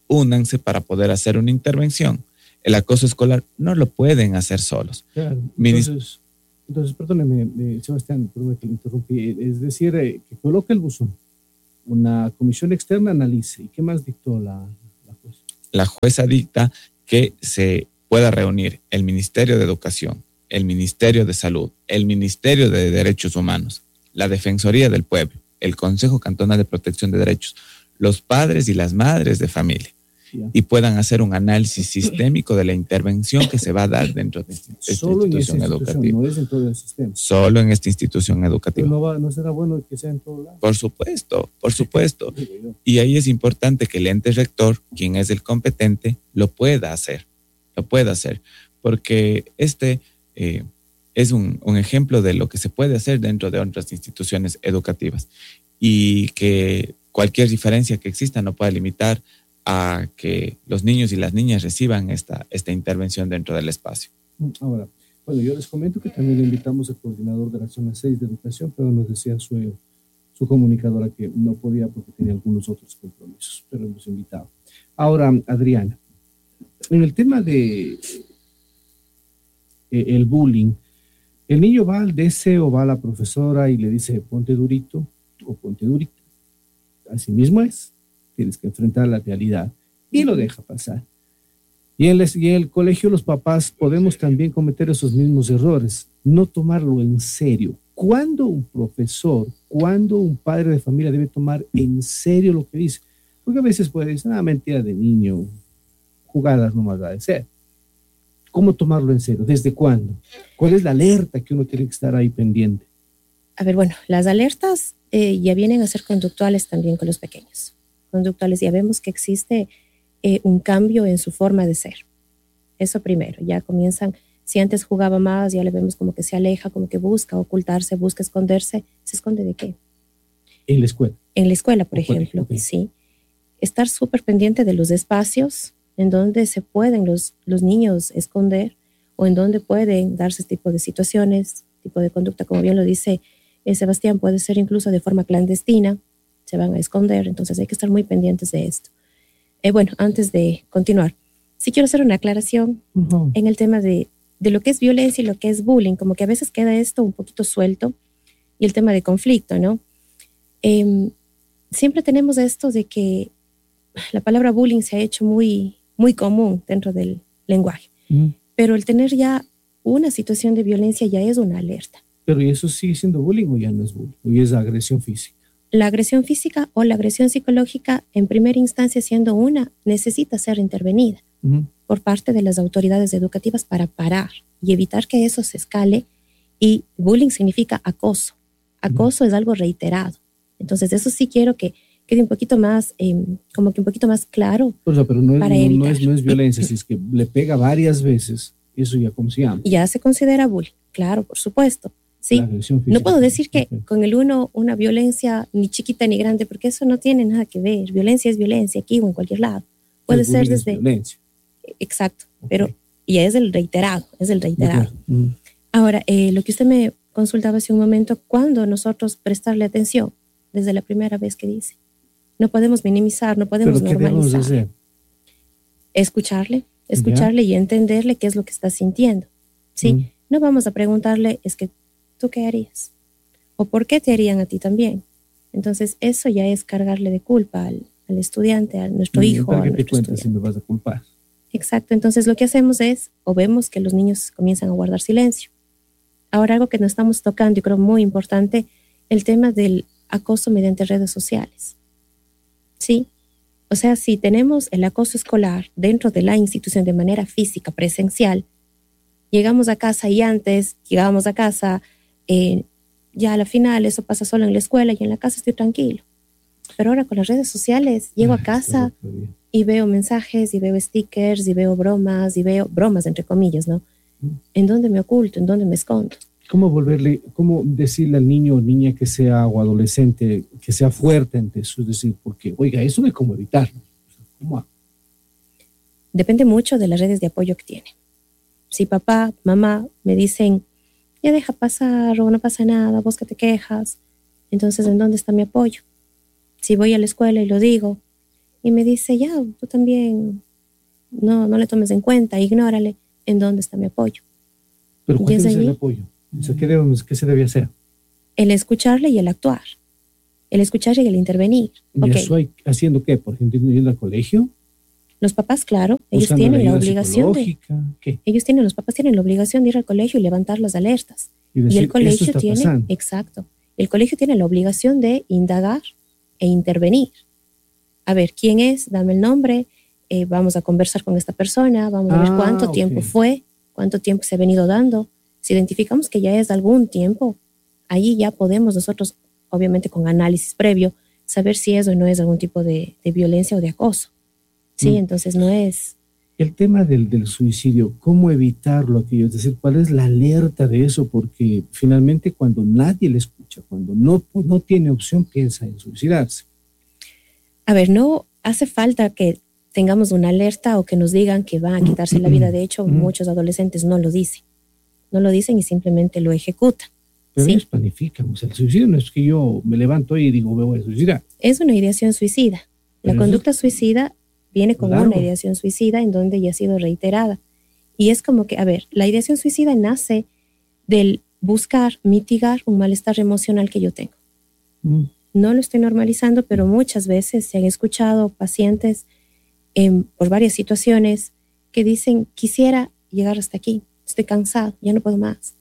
Speaker 3: únanse para poder hacer una intervención. El acoso escolar no lo pueden hacer solos.
Speaker 2: Claro, entonces, entonces perdóneme, eh, Sebastián, perdóneme que le interrumpí. Es decir, eh, que coloque el buzón, una comisión externa analice. ¿Y qué más dictó la, la jueza?
Speaker 3: La jueza dicta que se pueda reunir el Ministerio de Educación, el Ministerio de Salud, el Ministerio de Derechos Humanos, la Defensoría del Pueblo, el Consejo Cantonal de Protección de Derechos, los padres y las madres de familia, yeah. y puedan hacer un análisis sistémico de la intervención que se va a dar dentro de esta, esta
Speaker 2: Solo
Speaker 3: institución
Speaker 2: en
Speaker 3: educativa.
Speaker 2: No es en todo el sistema.
Speaker 3: Solo en esta institución educativa.
Speaker 2: Pero no, va, no será bueno que sea en todo lado.
Speaker 3: Por supuesto, por supuesto. Y ahí es importante que el ente rector, quien es el competente, lo pueda hacer. Lo pueda hacer. Porque este eh, es un, un ejemplo de lo que se puede hacer dentro de otras instituciones educativas. Y que cualquier diferencia que exista no pueda limitar a que los niños y las niñas reciban esta, esta intervención dentro del espacio.
Speaker 2: Ahora, bueno, yo les comento que también le invitamos al coordinador de la zona seis de educación, pero nos decía su, su comunicadora que no podía porque tenía algunos otros compromisos, pero hemos invitado. Ahora, Adriana, en el tema de eh, el bullying, el niño va al D C o va a la profesora y le dice ponte durito o ponte durita. Así mismo es. Tienes que enfrentar la realidad y lo deja pasar. Y en, les, y en el colegio los papás podemos también cometer esos mismos errores, no tomarlo en serio. ¿Cuándo un profesor, cuándo un padre de familia debe tomar en serio lo que dice? Porque a veces puede decir, ah, mentira de niño, jugadas nomás va a ser. ¿Cómo tomarlo en serio? ¿Desde cuándo? ¿Cuál es la alerta que uno tiene que estar ahí pendiente?
Speaker 1: A ver, bueno, las alertas eh, ya vienen a ser conductuales también con los pequeños. Conductuales, ya vemos que existe eh, un cambio en su forma de ser. Eso primero, ya comienzan, si antes jugaba más, ya le vemos como que se aleja, como que busca ocultarse, busca esconderse. ¿Se esconde de qué?
Speaker 2: En la escuela.
Speaker 1: En la escuela, por ejemplo, okay. Sí. Estar súper pendiente de los espacios en donde se pueden los, los niños esconder o en donde pueden darse este tipo de situaciones, tipo de conducta, como bien lo dice eh, Sebastián, puede ser incluso de forma clandestina, se van a esconder, entonces hay que estar muy pendientes de esto. Eh, bueno, antes de continuar, sí quiero hacer una aclaración uh-huh. en el tema de, de lo que es violencia y lo que es bullying, como que a veces queda esto un poquito suelto, y el tema de conflicto, ¿no? Eh, siempre tenemos esto de que la palabra bullying se ha hecho muy, muy común dentro del lenguaje, uh-huh. pero el tener ya una situación de violencia ya es una alerta.
Speaker 2: Pero ¿y eso sigue siendo bullying o ya no es bullying? ¿O ya es agresión física?
Speaker 1: La agresión física o la agresión psicológica, en primera instancia siendo una, necesita ser intervenida uh-huh. por parte de las autoridades educativas para parar y evitar que eso se escale. Y bullying significa acoso. Acoso uh-huh. es algo reiterado. Entonces, eso sí quiero que quede un poquito más, eh, como que un poquito más claro.
Speaker 2: O sea, pero no es,
Speaker 1: para
Speaker 2: no,
Speaker 1: evitar.
Speaker 2: No, es, no es violencia, si es que le pega varias veces, eso ya cómo se llama.
Speaker 1: Ya se considera bullying, claro, por supuesto. Sí, no puedo decir que okay. con el uno una violencia ni chiquita ni grande, porque eso no tiene nada que ver. Violencia es violencia aquí o en cualquier lado. Puede ser desde...
Speaker 2: violencia.
Speaker 1: Exacto, okay. pero ya es el reiterado, es el reiterado.
Speaker 2: Okay. Mm.
Speaker 1: Ahora, eh, lo que usted me consultaba hace un momento, ¿cuándo nosotros prestarle atención? Desde la primera vez que dice. No podemos minimizar, no podemos
Speaker 2: ¿Pero
Speaker 1: normalizar.
Speaker 2: ¿Qué debemos hacer?
Speaker 1: Escucharle, escucharle yeah. y entenderle qué es lo que está sintiendo. ¿Sí? Mm. No vamos a preguntarle, es que ¿tú qué harías? ¿O por qué te harían a ti también? Entonces, eso ya es cargarle de culpa al, al estudiante, a nuestro hijo.
Speaker 2: ¿Para qué
Speaker 1: a
Speaker 2: te cuentas
Speaker 1: estudiante.
Speaker 2: si me vas a culpar?
Speaker 1: Exacto. Entonces, lo que hacemos es, o vemos que los niños comienzan a guardar silencio. Ahora, algo que nos estamos tocando, y creo muy importante, el tema del acoso mediante redes sociales. ¿Sí? O sea, si tenemos el acoso escolar dentro de la institución de manera física, presencial, llegamos a casa y antes llegábamos a casa... Eh, ya a la final eso pasa solo en la escuela y en la casa estoy tranquilo. Pero ahora con las redes sociales llego
Speaker 2: Ay,
Speaker 1: a casa y veo mensajes y veo stickers y veo bromas y veo bromas entre comillas, ¿no? Mm. ¿En dónde me oculto? ¿En dónde me escondo?
Speaker 2: ¿Cómo volverle, cómo decirle al niño o niña que sea o adolescente que sea fuerte ante eso? Es decir, porque, oiga, eso no hay cómo evitarlo. ¿Cómo?
Speaker 1: Depende mucho de las redes de apoyo que tiene. Si papá, mamá me dicen ya deja pasar o no pasa nada, vos que te quejas, entonces ¿en dónde está mi apoyo? Si voy a la escuela y lo digo, Y me dice, ya, tú también no, no le tomes en cuenta, ignórale. ¿En dónde está mi apoyo?
Speaker 2: ¿Pero cuál es el apoyo? O sea, ¿qué, debemos, ¿qué se debe hacer?
Speaker 1: El escucharle y el actuar. El escucharle y el intervenir.
Speaker 2: ¿Y okay. eso hay, haciendo qué? Por ejemplo, yendo al colegio.
Speaker 1: Los papás, claro, ellos tienen la, la obligación de... ¿Qué? Ellos tienen, los papás tienen la obligación de ir al colegio y levantar las alertas.
Speaker 2: Y, decir,
Speaker 1: y el colegio tiene...
Speaker 2: Pasando.
Speaker 1: Exacto. El colegio tiene la obligación de indagar e intervenir. A ver, ¿quién es? Dame el nombre. Eh, vamos a conversar con esta persona. Vamos a ver ah, cuánto okay. tiempo fue, cuánto tiempo se ha venido dando. Si identificamos que ya es algún tiempo, ahí ya podemos nosotros, obviamente con análisis previo, saber si eso no es algún tipo de, de violencia o de acoso. Sí, mm. entonces no es...
Speaker 2: El tema del, del suicidio, ¿cómo evitarlo aquello? Es decir, ¿cuál es la alerta de eso? Porque finalmente cuando nadie le escucha, cuando no, no tiene opción, piensa en suicidarse.
Speaker 1: A ver, no hace falta que tengamos una alerta o que nos digan que van a quitarse la vida. De hecho, mm. muchos adolescentes no lo dicen. No lo dicen y simplemente lo ejecutan.
Speaker 2: Pero
Speaker 1: ¿sí?
Speaker 2: ellos planifican. O sea, el suicidio no es que yo me levanto y digo, me voy a suicidar.
Speaker 1: Es una ideación suicida. La Pero conducta eso... suicida viene con claro. una ideación suicida en donde ya ha sido reiterada. Y es como que, a ver, la ideación suicida nace del buscar mitigar un malestar emocional que yo tengo. Mm. No lo estoy normalizando, pero muchas veces se han escuchado pacientes eh, por varias situaciones que dicen, quisiera llegar hasta aquí, estoy cansado, ya no puedo más.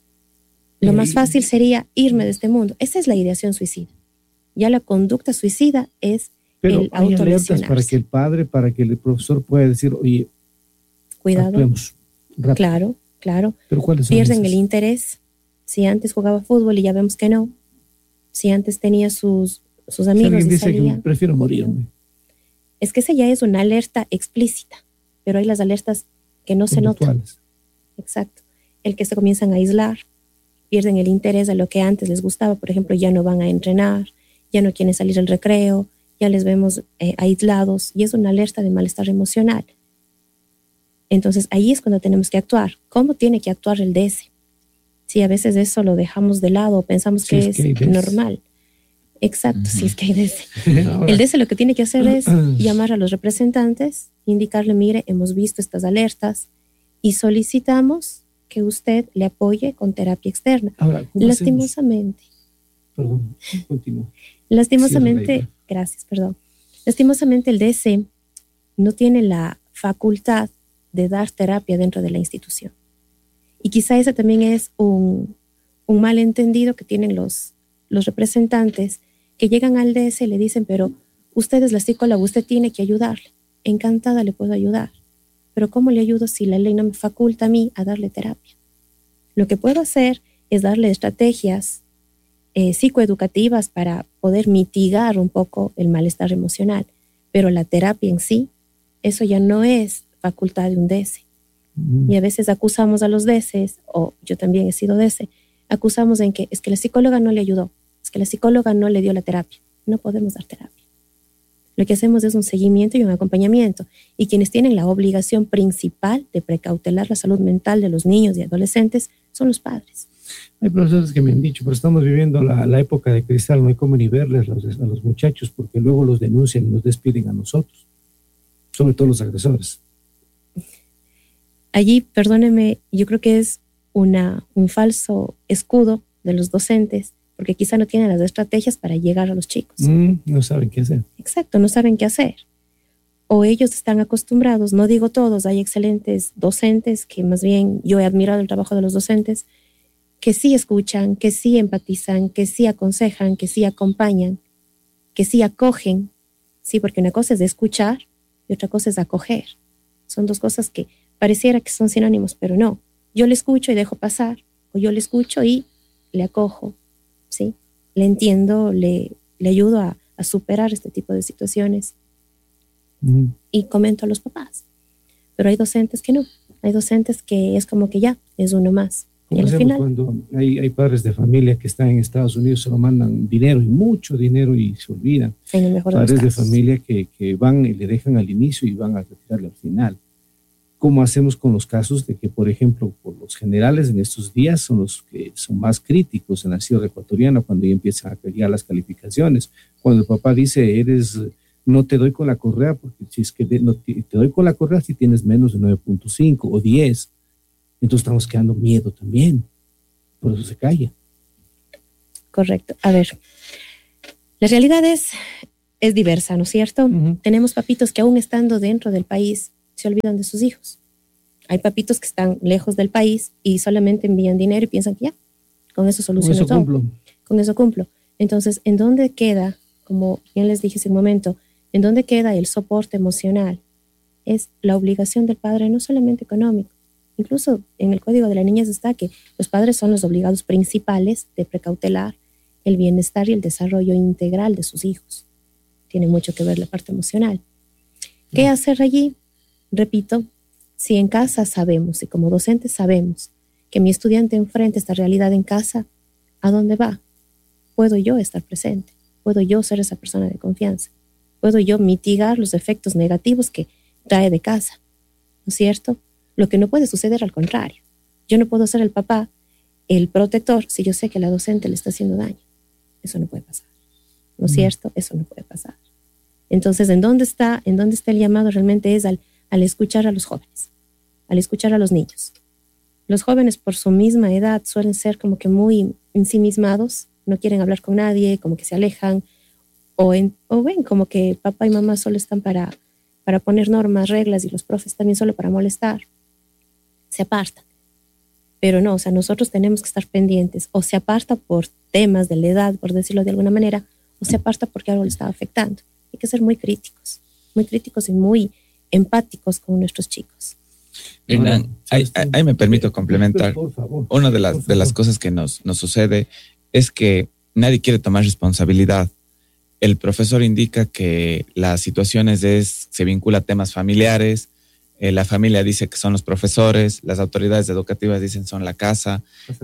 Speaker 1: Lo más fácil sería irme de este mundo. Esa es la ideación suicida. Ya la conducta suicida es
Speaker 2: Pero
Speaker 1: el
Speaker 2: hay
Speaker 1: autolesionarse.
Speaker 2: alertas para que el padre, para que el profesor pueda decir, oye,
Speaker 1: cuidado.
Speaker 2: Actuemos rápido.
Speaker 1: Claro, claro.
Speaker 2: ¿Pero cuáles son
Speaker 1: Pierden
Speaker 2: esas?
Speaker 1: el interés. Si antes jugaba fútbol y ya vemos que no. Si antes tenía sus, sus amigos
Speaker 2: si alguien
Speaker 1: y
Speaker 2: dice
Speaker 1: salía,
Speaker 2: que prefiero morirme.
Speaker 1: Es que esa ya es una alerta explícita, pero hay las alertas que no se notan. Exacto. El que se comienzan a aislar, pierden el interés a lo que antes les gustaba. Por ejemplo, ya no van a entrenar, ya no quieren salir al recreo, ya les vemos eh, aislados, y es una alerta de malestar emocional. Entonces ahí es cuando tenemos que actuar. ¿Cómo tiene que actuar el D S? Si a veces eso lo dejamos de lado, pensamos que es, es que normal. Exacto, uh-huh. si es que hay D S. El D S lo que tiene que hacer es llamar a los representantes, indicarle, mire, hemos visto estas alertas y solicitamos que usted le apoye con terapia externa.
Speaker 2: Ahora,
Speaker 1: Lastimosamente.
Speaker 2: Hacemos? Perdón, continúo.
Speaker 1: Lastimosamente,
Speaker 2: sí,
Speaker 1: gracias, perdón. Lastimosamente el D S no tiene la facultad de dar terapia dentro de la institución. Y quizá ese también es un, un malentendido que tienen los, los representantes que llegan al D S y le dicen, pero usted es la psicóloga, usted tiene que ayudarle. Encantada le puedo ayudar. Pero ¿cómo le ayudo si la ley no me faculta a mí a darle terapia? Lo que puedo hacer es darle estrategias eh, psicoeducativas para poder mitigar un poco el malestar emocional. Pero la terapia en sí, eso ya no es facultad de un D S. Mm. Y a veces acusamos a los D S, o yo también he sido D S, acusamos en que es que la psicóloga no le ayudó, es que la psicóloga no le dio la terapia. No podemos dar terapia. Lo que hacemos es un seguimiento y un acompañamiento. Y quienes tienen la obligación principal de precautelar la salud mental de los niños y adolescentes son los padres.
Speaker 2: Hay profesores que me han dicho, pero estamos viviendo la, la época de cristal, no hay cómo ni verles a los, a los muchachos porque luego los denuncian y nos despiden a nosotros, sobre todo los agresores.
Speaker 1: Allí, perdóneme, yo creo que es una, un falso escudo de los docentes, porque quizá no tienen las estrategias para llegar a los chicos.
Speaker 2: Mm, no saben qué hacer.
Speaker 1: Exacto, no saben qué hacer. O ellos están acostumbrados, no digo todos, hay excelentes docentes que más bien yo he admirado el trabajo de los docentes, que sí escuchan, que sí empatizan, que sí aconsejan, que sí acompañan, que sí acogen, sí, porque una cosa es de escuchar y otra cosa es acoger. Son dos cosas que pareciera que son sinónimos, pero no. Yo le escucho y dejo pasar, o yo le escucho y le acojo, ¿sí? Le entiendo, le, le ayudo a, a superar este tipo de situaciones. Mm. Y comento a los papás. Pero hay docentes que no. Hay docentes que es como que ya, es uno más. Y al final,
Speaker 2: cuando hay, hay padres de familia que están en Estados Unidos, se lo mandan dinero y mucho dinero y se olvidan.
Speaker 1: En el mejor
Speaker 2: padres
Speaker 1: de, los
Speaker 2: de
Speaker 1: casos.
Speaker 2: familia que, que van y le dejan al inicio y van a retirarle al final. ¿Cómo hacemos con los casos de que, por ejemplo, por los generales en estos días son los que son más críticos en la sierra ecuatoriana cuando ya empiezan a llegar las calificaciones? Cuando el papá dice, eres no te doy con la correa, porque si es que de, no te, te doy con la correa si tienes menos de nueve punto cinco o diez, entonces estamos quedando miedo también, por eso se calla.
Speaker 1: Correcto. A ver, la realidad es, es diversa, ¿no es cierto? Uh-huh. Tenemos papitos que aún estando dentro del país se olvidan de sus hijos. Hay papitos que están lejos del país y solamente envían dinero y piensan que ya, con eso soluciono
Speaker 2: todo. Con eso cumplo.
Speaker 1: Con eso cumplo. Entonces, ¿en dónde queda, como bien les dije hace un momento, en dónde queda el soporte emocional? Es la obligación del padre, no solamente económico. Incluso en el Código de la Niñez está que los padres son los obligados principales de precautelar el bienestar y el desarrollo integral de sus hijos. Tiene mucho que ver la parte emocional. ¿Qué hacer allí? Repito, si en casa sabemos y como docentes sabemos que mi estudiante enfrenta esta realidad en casa, ¿a dónde va? Puedo yo estar presente, puedo yo ser esa persona de confianza, puedo yo mitigar los efectos negativos que trae de casa, ¿no es cierto? Lo que no puede suceder al contrario. Yo no puedo ser el papá, el protector, si yo sé que la docente le está haciendo daño. Eso no puede pasar, ¿no es mm. cierto? Eso no puede pasar. Entonces, ¿en dónde está, en dónde está el llamado realmente? Es al, al escuchar a los jóvenes, al escuchar a los niños. Los jóvenes por su misma edad suelen ser como que muy ensimismados, no quieren hablar con nadie, como que se alejan, o, en, o ven como que papá y mamá solo están para, para poner normas, reglas, y los profes también solo para molestar. Se apartan. Pero no, o sea, nosotros tenemos que estar pendientes. O se aparta por temas de la edad, por decirlo de alguna manera, o se aparta porque algo le está afectando. Hay que ser muy críticos, muy críticos y muy empáticos con nuestros chicos.
Speaker 3: Hernán, ahí, ahí me permito complementar. Una de las, de las cosas que nos, nos sucede es que nadie quiere tomar responsabilidad. El profesor indica que las situaciones es, se vincula a temas familiares, eh, la familia dice que son los profesores, las autoridades educativas dicen son la casa,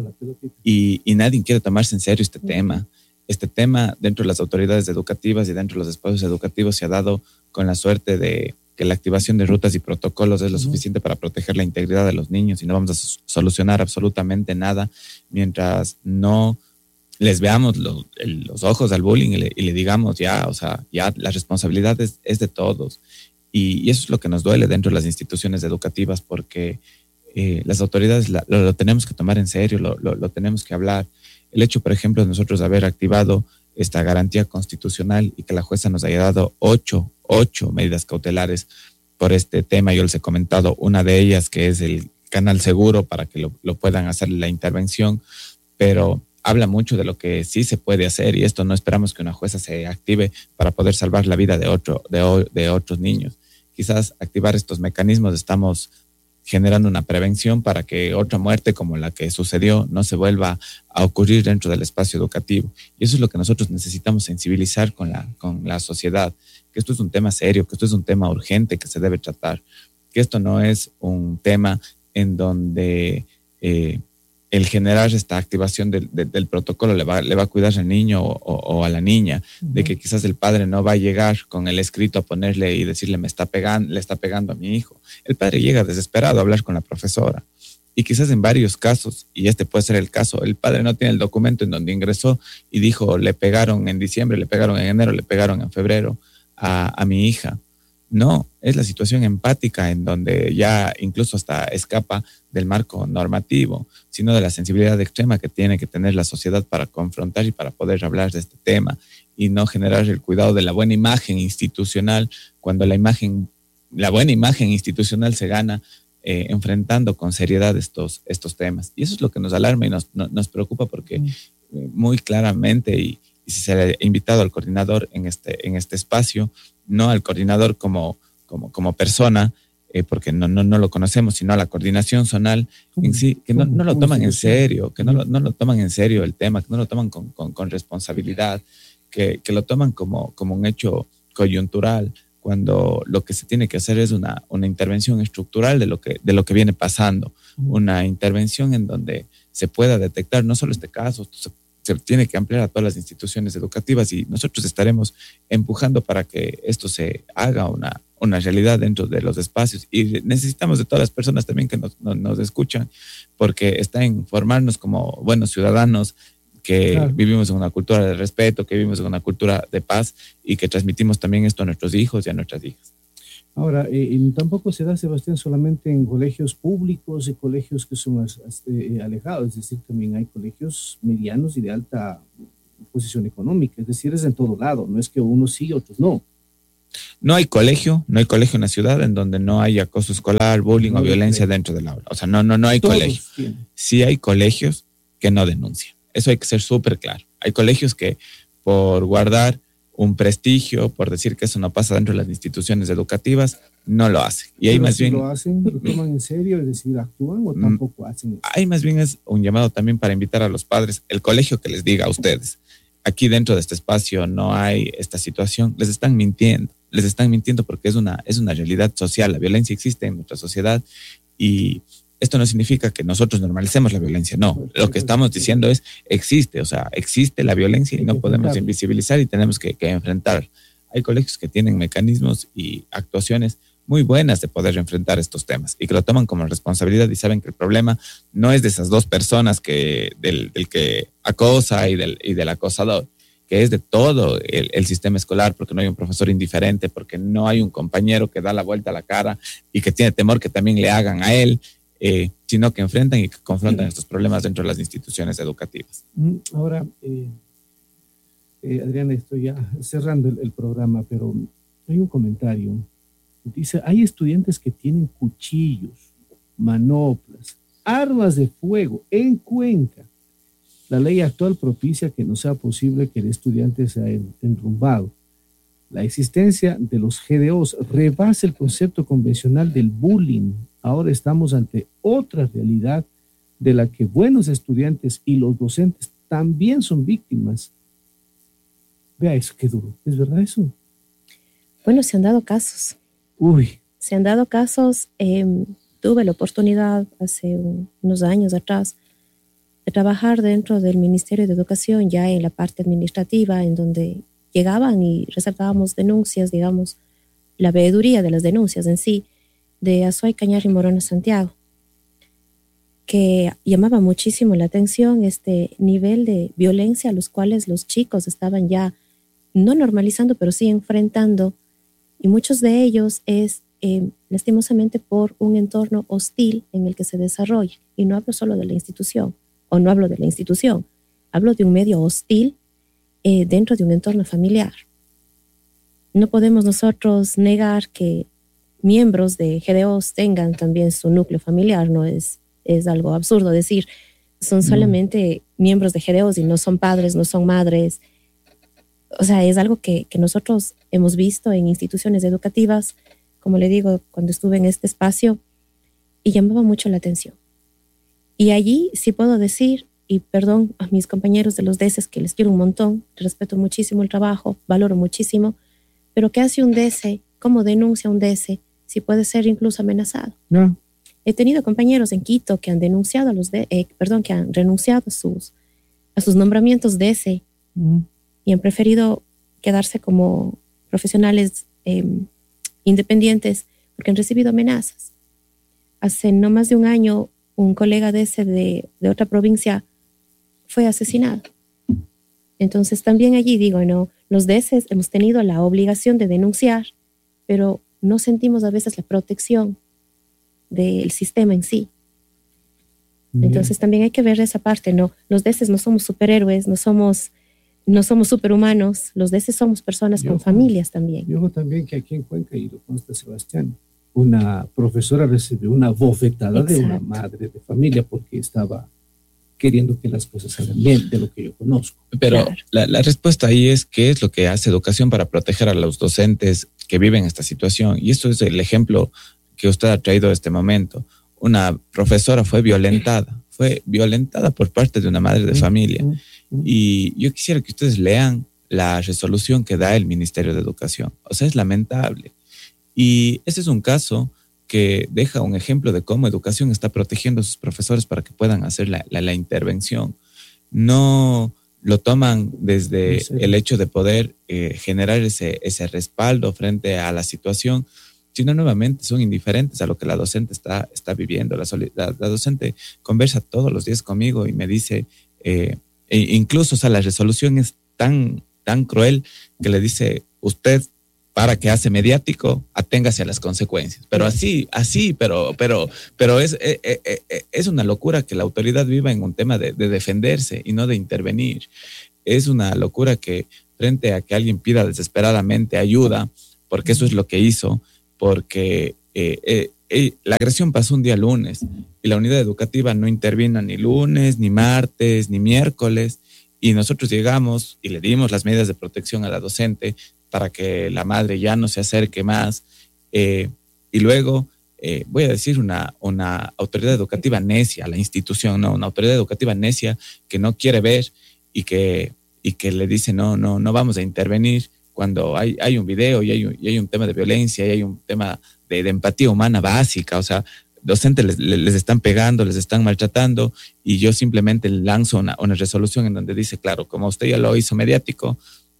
Speaker 3: y, y nadie quiere tomarse en serio este tema. Este tema dentro de las autoridades educativas y dentro de los espacios educativos se ha dado con la suerte de que la activación de rutas y protocolos es lo uh-huh. suficiente para proteger la integridad de los niños, y no vamos a solucionar absolutamente nada mientras no les veamos lo, el, los ojos al bullying y le, y le digamos ya, o sea, ya la responsabilidad es, es de todos. Y, y eso es lo que nos duele dentro de las instituciones educativas, porque eh, las autoridades la, lo, lo tenemos que tomar en serio, lo, lo, lo tenemos que hablar. El hecho, por ejemplo, de nosotros haber activado esta garantía constitucional y que la jueza nos haya dado ocho, ocho medidas cautelares por este tema, yo les he comentado, una de ellas que es el canal seguro para que lo, lo puedan hacer la intervención, pero habla mucho de lo que sí se puede hacer, y esto no esperamos que una jueza se active para poder salvar la vida de, otro, de, de otros niños. Quizás activar estos mecanismos estamos generando una prevención para que otra muerte como la que sucedió no se vuelva a ocurrir dentro del espacio educativo. Y eso es lo que nosotros necesitamos sensibilizar con la, con la sociedad, que esto es un tema serio, que esto es un tema urgente que se debe tratar, que esto no es un tema en donde eh, el generar esta activación del, del, del protocolo le va, le va a cuidar al niño o, o, o a la niña, uh-huh. de que quizás el padre no va a llegar con el escrito a ponerle y decirle me está pegando, le está pegando a mi hijo. El padre llega desesperado a hablar con la profesora, y quizás en varios casos, y este puede ser el caso, el padre no tiene el documento en donde ingresó y dijo le pegaron en diciembre, le pegaron en enero, le pegaron en febrero a, a mi hija. No, es la situación empática en donde ya incluso hasta escapa del marco normativo, sino de la sensibilidad extrema que tiene que tener la sociedad para confrontar y para poder hablar de este tema, y no generar el cuidado de la buena imagen institucional, cuando la imagen, la buena imagen institucional se gana eh, enfrentando con seriedad estos, estos temas. Y eso es lo que nos alarma y nos, no, nos preocupa, porque mm. muy claramente, y, y si se le ha invitado al coordinador en este, en este espacio, no al coordinador como, como, como persona, eh, porque no, no, no lo conocemos, sino a la coordinación zonal en sí, que no, no lo toman en serio, que no lo, no lo toman en serio el tema, que no lo toman con, con, con responsabilidad, que, que lo toman como, como un hecho coyuntural, cuando lo que se tiene que hacer es una, una intervención estructural de lo que, de lo que viene pasando, una intervención en donde se pueda detectar no solo este caso, se se tiene que ampliar a todas las instituciones educativas, y nosotros estaremos empujando para que esto se haga una, una realidad dentro de los espacios, y necesitamos de todas las personas también que nos, nos, nos escuchan, porque está en formarnos como buenos ciudadanos, que
Speaker 2: claro.
Speaker 3: vivimos en una cultura de respeto, que vivimos en una cultura de paz y que transmitimos también esto a nuestros hijos y a nuestras hijas.
Speaker 2: Ahora, eh, tampoco se da, Sebastián, solamente en colegios públicos y colegios que son eh, alejados, es decir, también hay colegios medianos y de alta posición económica, es decir, es en todo lado, no es que unos sí y otros no.
Speaker 3: No hay colegio, no hay colegio en la ciudad en donde no haya acoso escolar, bullying no o violencia creo. dentro del aula. O sea, no, no, no hay Todos colegio. Tienen. Sí hay colegios que no denuncian. Eso hay que ser súper claro. Hay colegios que por guardar un prestigio, por decir que eso no pasa dentro de las instituciones educativas, no lo hacen. Y hay más
Speaker 2: si
Speaker 3: bien...
Speaker 2: ¿Lo hacen, lo toman en serio, es decir, actúan o tampoco hacen eso?
Speaker 3: Hay más bien es un llamado también para invitar a los padres, el colegio que les diga a ustedes, aquí dentro de este espacio no hay esta situación, les están mintiendo. Les están mintiendo porque es una, es una realidad social. La violencia existe en nuestra sociedad y esto no significa que nosotros normalicemos la violencia. No, lo que estamos diciendo es existe, o sea, existe la violencia y no podemos invisibilizar y tenemos que, que enfrentar. Hay colegios que tienen mecanismos y actuaciones muy buenas de poder enfrentar estos temas y que lo toman como responsabilidad y saben que el problema no es de esas dos personas, que, del, del que acosa y del, y del acosador, que es de todo el, el sistema escolar, porque no hay un profesor indiferente, porque no hay un compañero que da la vuelta a la cara y que tiene temor que también le hagan a él, eh, sino que enfrentan y que confrontan estos problemas dentro de las instituciones educativas.
Speaker 2: Ahora, eh, eh, Adriana, estoy ya cerrando el, el programa, pero hay un comentario. Dice, hay estudiantes que tienen cuchillos, manoplas, armas de fuego en Cuenca. La ley actual propicia que no sea posible que el estudiante sea enrumbado. La existencia de los G D Os rebasa el concepto convencional del bullying. Ahora estamos ante otra realidad de la que buenos estudiantes y los docentes también son víctimas. Vea eso, qué duro. ¿Es verdad eso?
Speaker 1: Bueno, se han dado casos.
Speaker 2: Uy.
Speaker 1: Se han dado casos. Eh, tuve la oportunidad hace un, unos años atrás de trabajar dentro del Ministerio de Educación, ya en la parte administrativa, en donde llegaban y resaltábamos denuncias, digamos, la veeduría de las denuncias en sí, de Azuay, Cañar y Morona Santiago, que llamaba muchísimo la atención este nivel de violencia a los cuales los chicos estaban ya no normalizando, pero sí enfrentando, y muchos de ellos es eh, lastimosamente por un entorno hostil en el que se desarrolla, y no hablo solo de la institución, o no hablo de la institución, hablo de un medio hostil eh, dentro de un entorno familiar. No podemos nosotros negar que miembros de G D Os tengan también su núcleo familiar, no es, es algo absurdo decir, son solamente no. miembros de G D Os y no son padres, no son madres. O sea, es algo que, que nosotros hemos visto en instituciones educativas, como le digo, cuando estuve en este espacio, y llamaba mucho la atención. Y allí sí puedo decir, y perdón a mis compañeros de los D E C Es que les quiero un montón, respeto muchísimo el trabajo, valoro muchísimo, pero ¿qué hace un D E C E? ¿Cómo denuncia un D E C E? Si puede ser incluso amenazado.
Speaker 2: No.
Speaker 1: He tenido compañeros en Quito que han denunciado a los de, eh, perdón, que han renunciado a sus, a sus nombramientos D E C E mm. y han preferido quedarse como profesionales eh, independientes porque han recibido amenazas. Hace no más de un año, un colega de ese de, de otra provincia fue asesinado. Entonces también allí digo, no, los D E C Es hemos tenido la obligación de denunciar, pero no sentimos a veces la protección del sistema en sí. Bien. Entonces también hay que ver esa parte, ¿no? Los D E C Es no somos superhéroes, no somos, no somos superhumanos, los D E C Es somos personas yo, con familias también.
Speaker 2: Yo también que aquí en Cuenca, y lo consta Sebastián, una profesora recibió una bofetada Exacto. de una madre de familia porque estaba queriendo que las cosas salgan bien, de lo que yo conozco.
Speaker 3: Pero claro. la, la respuesta ahí es qué es lo que hace educación para proteger a los docentes que viven esta situación. Y esto es el ejemplo que usted ha traído a este momento. Una profesora fue violentada, fue violentada por parte de una madre de familia. Y yo quisiera que ustedes lean la resolución que da el Ministerio de Educación. O sea, es lamentable. Y ese es un caso que deja un ejemplo de cómo educación está protegiendo a sus profesores para que puedan hacer la, la, la intervención. No lo toman desde sí. el hecho de poder eh, generar ese, ese respaldo frente a la situación, sino nuevamente son indiferentes a lo que la docente está, está viviendo. La, la, la docente conversa todos los días conmigo y me dice, eh, E incluso, o sea, la resolución es tan, tan cruel que le dice, usted, para que hace mediático, aténgase a las consecuencias. Pero así, así, pero, pero, pero es, es, es una locura que la autoridad viva en un tema de, de defenderse y no de intervenir. Es una locura que frente a que alguien pida desesperadamente ayuda, porque eso es lo que hizo, porque eh, eh, eh, la agresión pasó un día lunes y la unidad educativa no intervino ni lunes, ni martes, ni miércoles, y nosotros llegamos y le dimos las medidas de protección a la docente para que la madre ya no se acerque más, eh, y luego eh, voy a decir una, una autoridad educativa necia, la institución, no, una autoridad educativa necia que no quiere ver y que, y que le dice no, no, no vamos a intervenir cuando hay, hay un video y hay un, y hay un tema de violencia y hay un tema de, de empatía humana básica. O sea, docentes les, les están pegando, les están maltratando, y yo simplemente lanzo una, una resolución en donde dice, claro, como usted ya lo hizo mediático,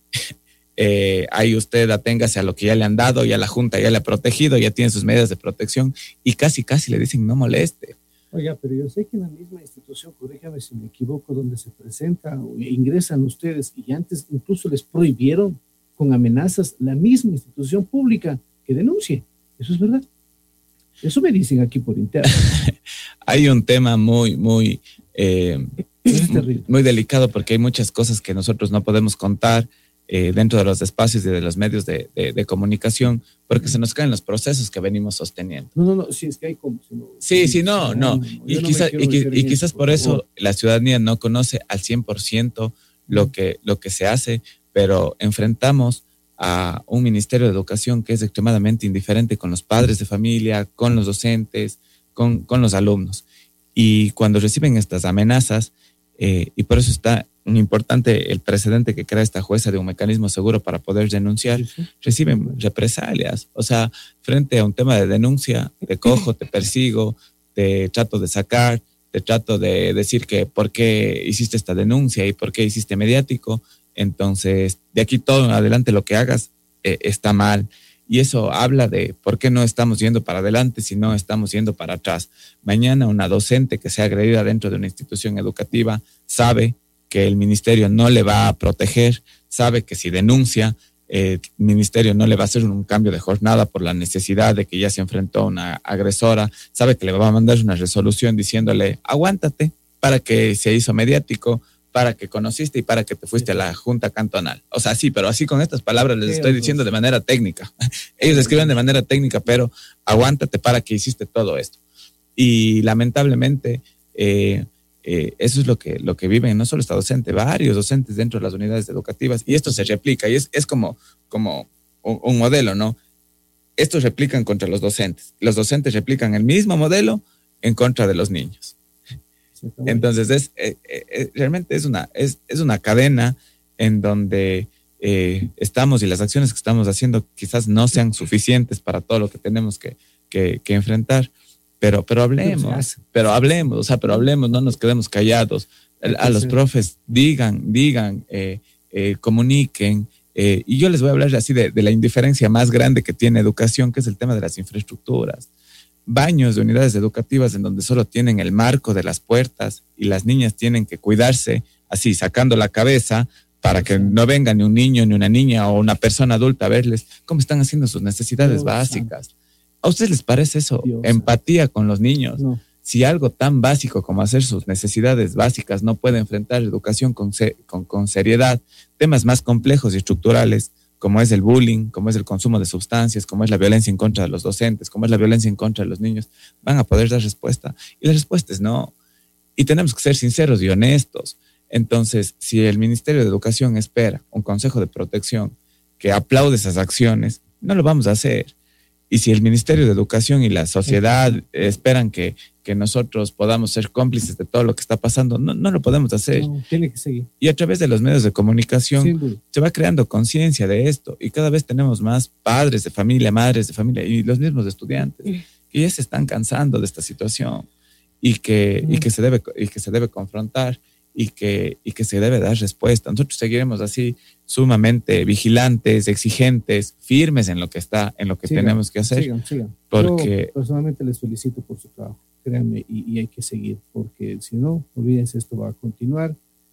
Speaker 3: eh, ahí usted aténgase a lo que ya le han dado, ya la Junta ya le ha protegido, ya tiene sus medidas de protección, y casi casi le dicen no moleste.
Speaker 2: Oiga, pero yo sé que en la misma institución, corríjame si me equivoco, donde se presentan o ingresan ustedes, y antes incluso les prohibieron con amenazas la misma institución pública que denuncie. ¿Eso es verdad? Eso me dicen aquí por interno.
Speaker 3: Hay un tema muy, muy, eh,
Speaker 2: es terrible.
Speaker 3: muy delicado, porque hay muchas cosas que nosotros no podemos contar eh, dentro de los espacios y de los medios de, de, de comunicación, porque se nos caen los procesos que venimos sosteniendo.
Speaker 2: No, no, no, si es que hay como... Si no,
Speaker 3: sí, sí, no, no. no. Y, no quizá, y, y quizás por eso favor. La ciudadanía no conoce al cien por ciento lo que, lo que se hace, pero enfrentamos a un Ministerio de Educación que es extremadamente indiferente con los padres de familia, con los docentes, con, con los alumnos. Y cuando reciben estas amenazas, eh, y por eso está importante el precedente que crea esta jueza de un mecanismo seguro para poder denunciar, sí, sí. reciben represalias. O sea, frente a un tema de denuncia, te cojo, te persigo, te trato de sacar, te trato de decir que por qué hiciste esta denuncia y por qué hiciste mediático. Entonces, de aquí todo en adelante lo que hagas eh, está mal. Y eso habla de por qué no estamos yendo para adelante si no estamos yendo para atrás. Mañana una docente que sea agredida dentro de una institución educativa sabe que el ministerio no le va a proteger, sabe que si denuncia, eh, el ministerio no le va a hacer un cambio de jornada por la necesidad de que ya se enfrentó a una agresora, sabe que le va a mandar una resolución diciéndole, aguántate, para que se hizo mediático, para que conociste y para que te fuiste a la Junta Cantonal. O sea, sí, pero así con estas palabras les estoy diciendo de manera técnica. Ellos escriben de manera técnica, pero aguántate para que hiciste todo esto. Y lamentablemente, eh, eh, eso es lo que, lo que viven no solo esta docente, varios docentes dentro de las unidades educativas, y esto se replica, y es, es como, como un, un modelo, ¿no? Estos replican contra los docentes. Los docentes replican el mismo modelo en contra de los niños. Entonces es eh, eh, realmente es una es, es una cadena en donde eh, estamos, y las acciones que estamos haciendo quizás no sean suficientes para todo lo que tenemos que, que, que enfrentar, pero pero hablemos, pero hablemos, o sea, pero hablemos, no nos quedemos callados. A los profes digan, digan, eh, eh, comuniquen, eh, y yo les voy a hablar así de, de la indiferencia más grande que tiene educación, que es el tema de las infraestructuras. Baños de unidades educativas en donde solo tienen el marco de las puertas y las niñas tienen que cuidarse así, sacando la cabeza para que no venga ni un niño, ni una niña o una persona adulta a verles cómo están haciendo sus necesidades Dios básicas. Santo. ¿A ustedes les parece eso? Dios Empatía Santo. Con los niños. No. Si algo tan básico como hacer sus necesidades básicas no puede enfrentar educación con, con, con seriedad, temas más complejos y estructurales, como es el bullying, como es el consumo de sustancias, como es la violencia en contra de los docentes, como es la violencia en contra de los niños, van a poder dar respuesta. Y la respuesta es no. Y tenemos que ser sinceros y honestos. Entonces, si el Ministerio de Educación espera un Consejo de Protección que aplaude esas acciones, no lo vamos a hacer. Y si el Ministerio de Educación y la sociedad esperan que, que nosotros podamos ser cómplices de todo lo que está pasando, no, no lo podemos hacer.
Speaker 2: No, tiene que seguir.
Speaker 3: Y a través de los medios de comunicación se va creando conciencia de esto, y cada vez tenemos más padres de familia, madres de familia y los mismos estudiantes que ya se están cansando de esta situación y que, mm. y que, se, debe, y que se debe confrontar y que, y que se debe dar respuesta. Nosotros seguiremos así sumamente vigilantes, exigentes, firmes en lo que está, en lo que sigan, tenemos que hacer.
Speaker 2: Sigan, sigan.
Speaker 3: Porque
Speaker 2: yo personalmente les felicito por su trabajo, créanme, y, y hay que seguir, porque si no, olvídense, esto va a continuar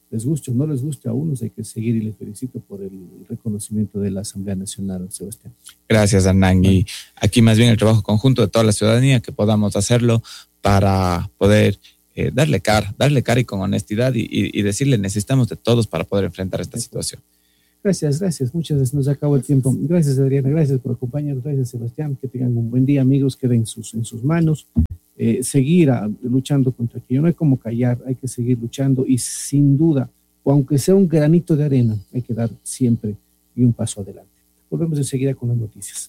Speaker 2: les guste o no les guste a unos, hay que seguir, y les felicito por el reconocimiento de la Asamblea Nacional, Sebastián.
Speaker 3: Gracias, Hernán. Bueno. Y aquí más bien el trabajo conjunto de toda la ciudadanía, que podamos hacerlo para poder eh, darle cara, darle cara y con honestidad y, y, y decirle necesitamos de todos para poder enfrentar esta situación.
Speaker 2: Gracias, gracias. Muchas veces nos acabó el tiempo. Gracias, Adriana. Gracias por acompañarnos. Gracias, Sebastián. Que tengan un buen día, amigos. Queden en sus, en sus manos. Eh, seguir a, luchando contra aquello. No hay como callar, hay que seguir luchando y sin duda, o aunque sea un granito de arena, hay que dar siempre y un paso adelante. Volvemos enseguida con las noticias.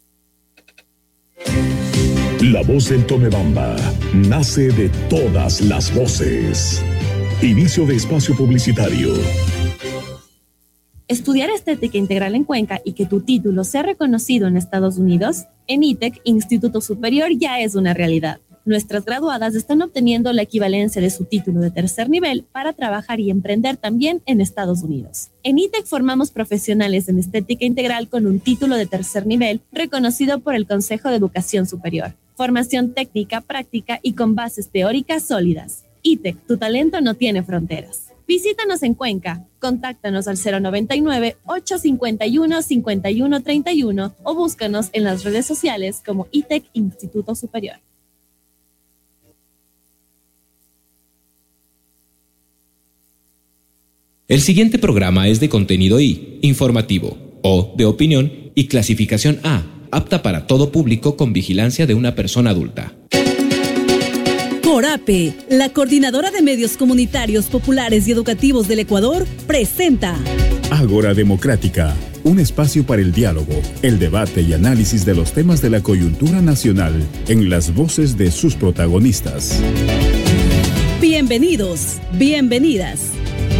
Speaker 4: La voz del Tomebamba nace de todas las voces. Inicio de espacio publicitario.
Speaker 5: ¿Estudiar estética integral en Cuenca y que tu título sea reconocido en Estados Unidos? En I T E C, Instituto Superior, ya es una realidad. Nuestras graduadas están obteniendo la equivalencia de su título de tercer nivel para trabajar y emprender también en Estados Unidos. En I T E C formamos profesionales en estética integral con un título de tercer nivel reconocido por el Consejo de Educación Superior. Formación técnica, práctica y con bases teóricas sólidas. I T E C, tu talento no tiene fronteras. Visítanos en Cuenca, contáctanos al cero noventa y nueve, ocho cincuenta y uno, cincuenta y uno treinta y uno o búscanos en las redes sociales como I T E C Instituto Superior.
Speaker 6: El siguiente programa es de contenido I, informativo, O, de opinión y clasificación A, apta para todo público con vigilancia de una persona adulta.
Speaker 7: CORAPE, la Coordinadora de Medios Comunitarios Populares y Educativos del Ecuador, presenta
Speaker 4: Ágora Democrática, un espacio para el diálogo, el debate y análisis de los temas de la coyuntura nacional en las voces de sus protagonistas.
Speaker 7: Bienvenidos, bienvenidas.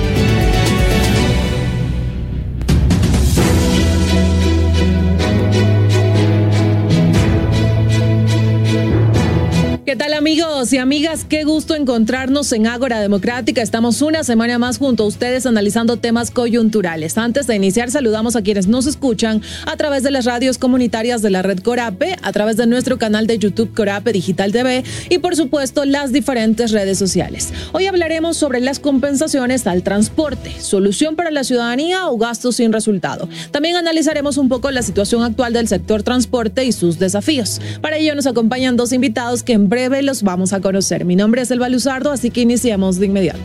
Speaker 8: ¿Qué tal, amigos y amigas? Qué gusto encontrarnos en Ágora Democrática. Estamos una semana más junto a ustedes analizando temas coyunturales. Antes de iniciar, saludamos a quienes nos escuchan a través de las radios comunitarias de la red CORAPE, a través de nuestro canal de YouTube CORAPE Digital T V y, por supuesto, las diferentes redes sociales. Hoy hablaremos sobre las compensaciones al transporte, solución para la ciudadanía o gastos sin resultado. También analizaremos un poco la situación actual del sector transporte y sus desafíos. Para ello nos acompañan dos invitados que en breve los vamos a conocer. Mi nombre es Elba Luzardo, así que iniciamos de inmediato.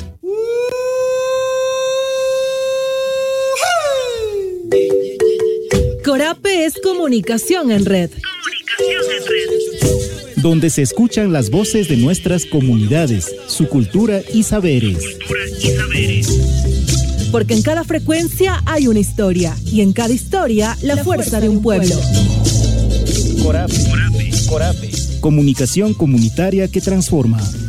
Speaker 7: CORAPE es comunicación en red.
Speaker 9: Comunicación en red. Donde se escuchan las voces de nuestras comunidades, su cultura y saberes. Cultura y saberes.
Speaker 7: Porque en cada frecuencia hay una historia y en cada historia la, la fuerza, fuerza de un pueblo.
Speaker 9: CORAPE. CORAPE. CORAPE. Comunicación comunitaria que transforma.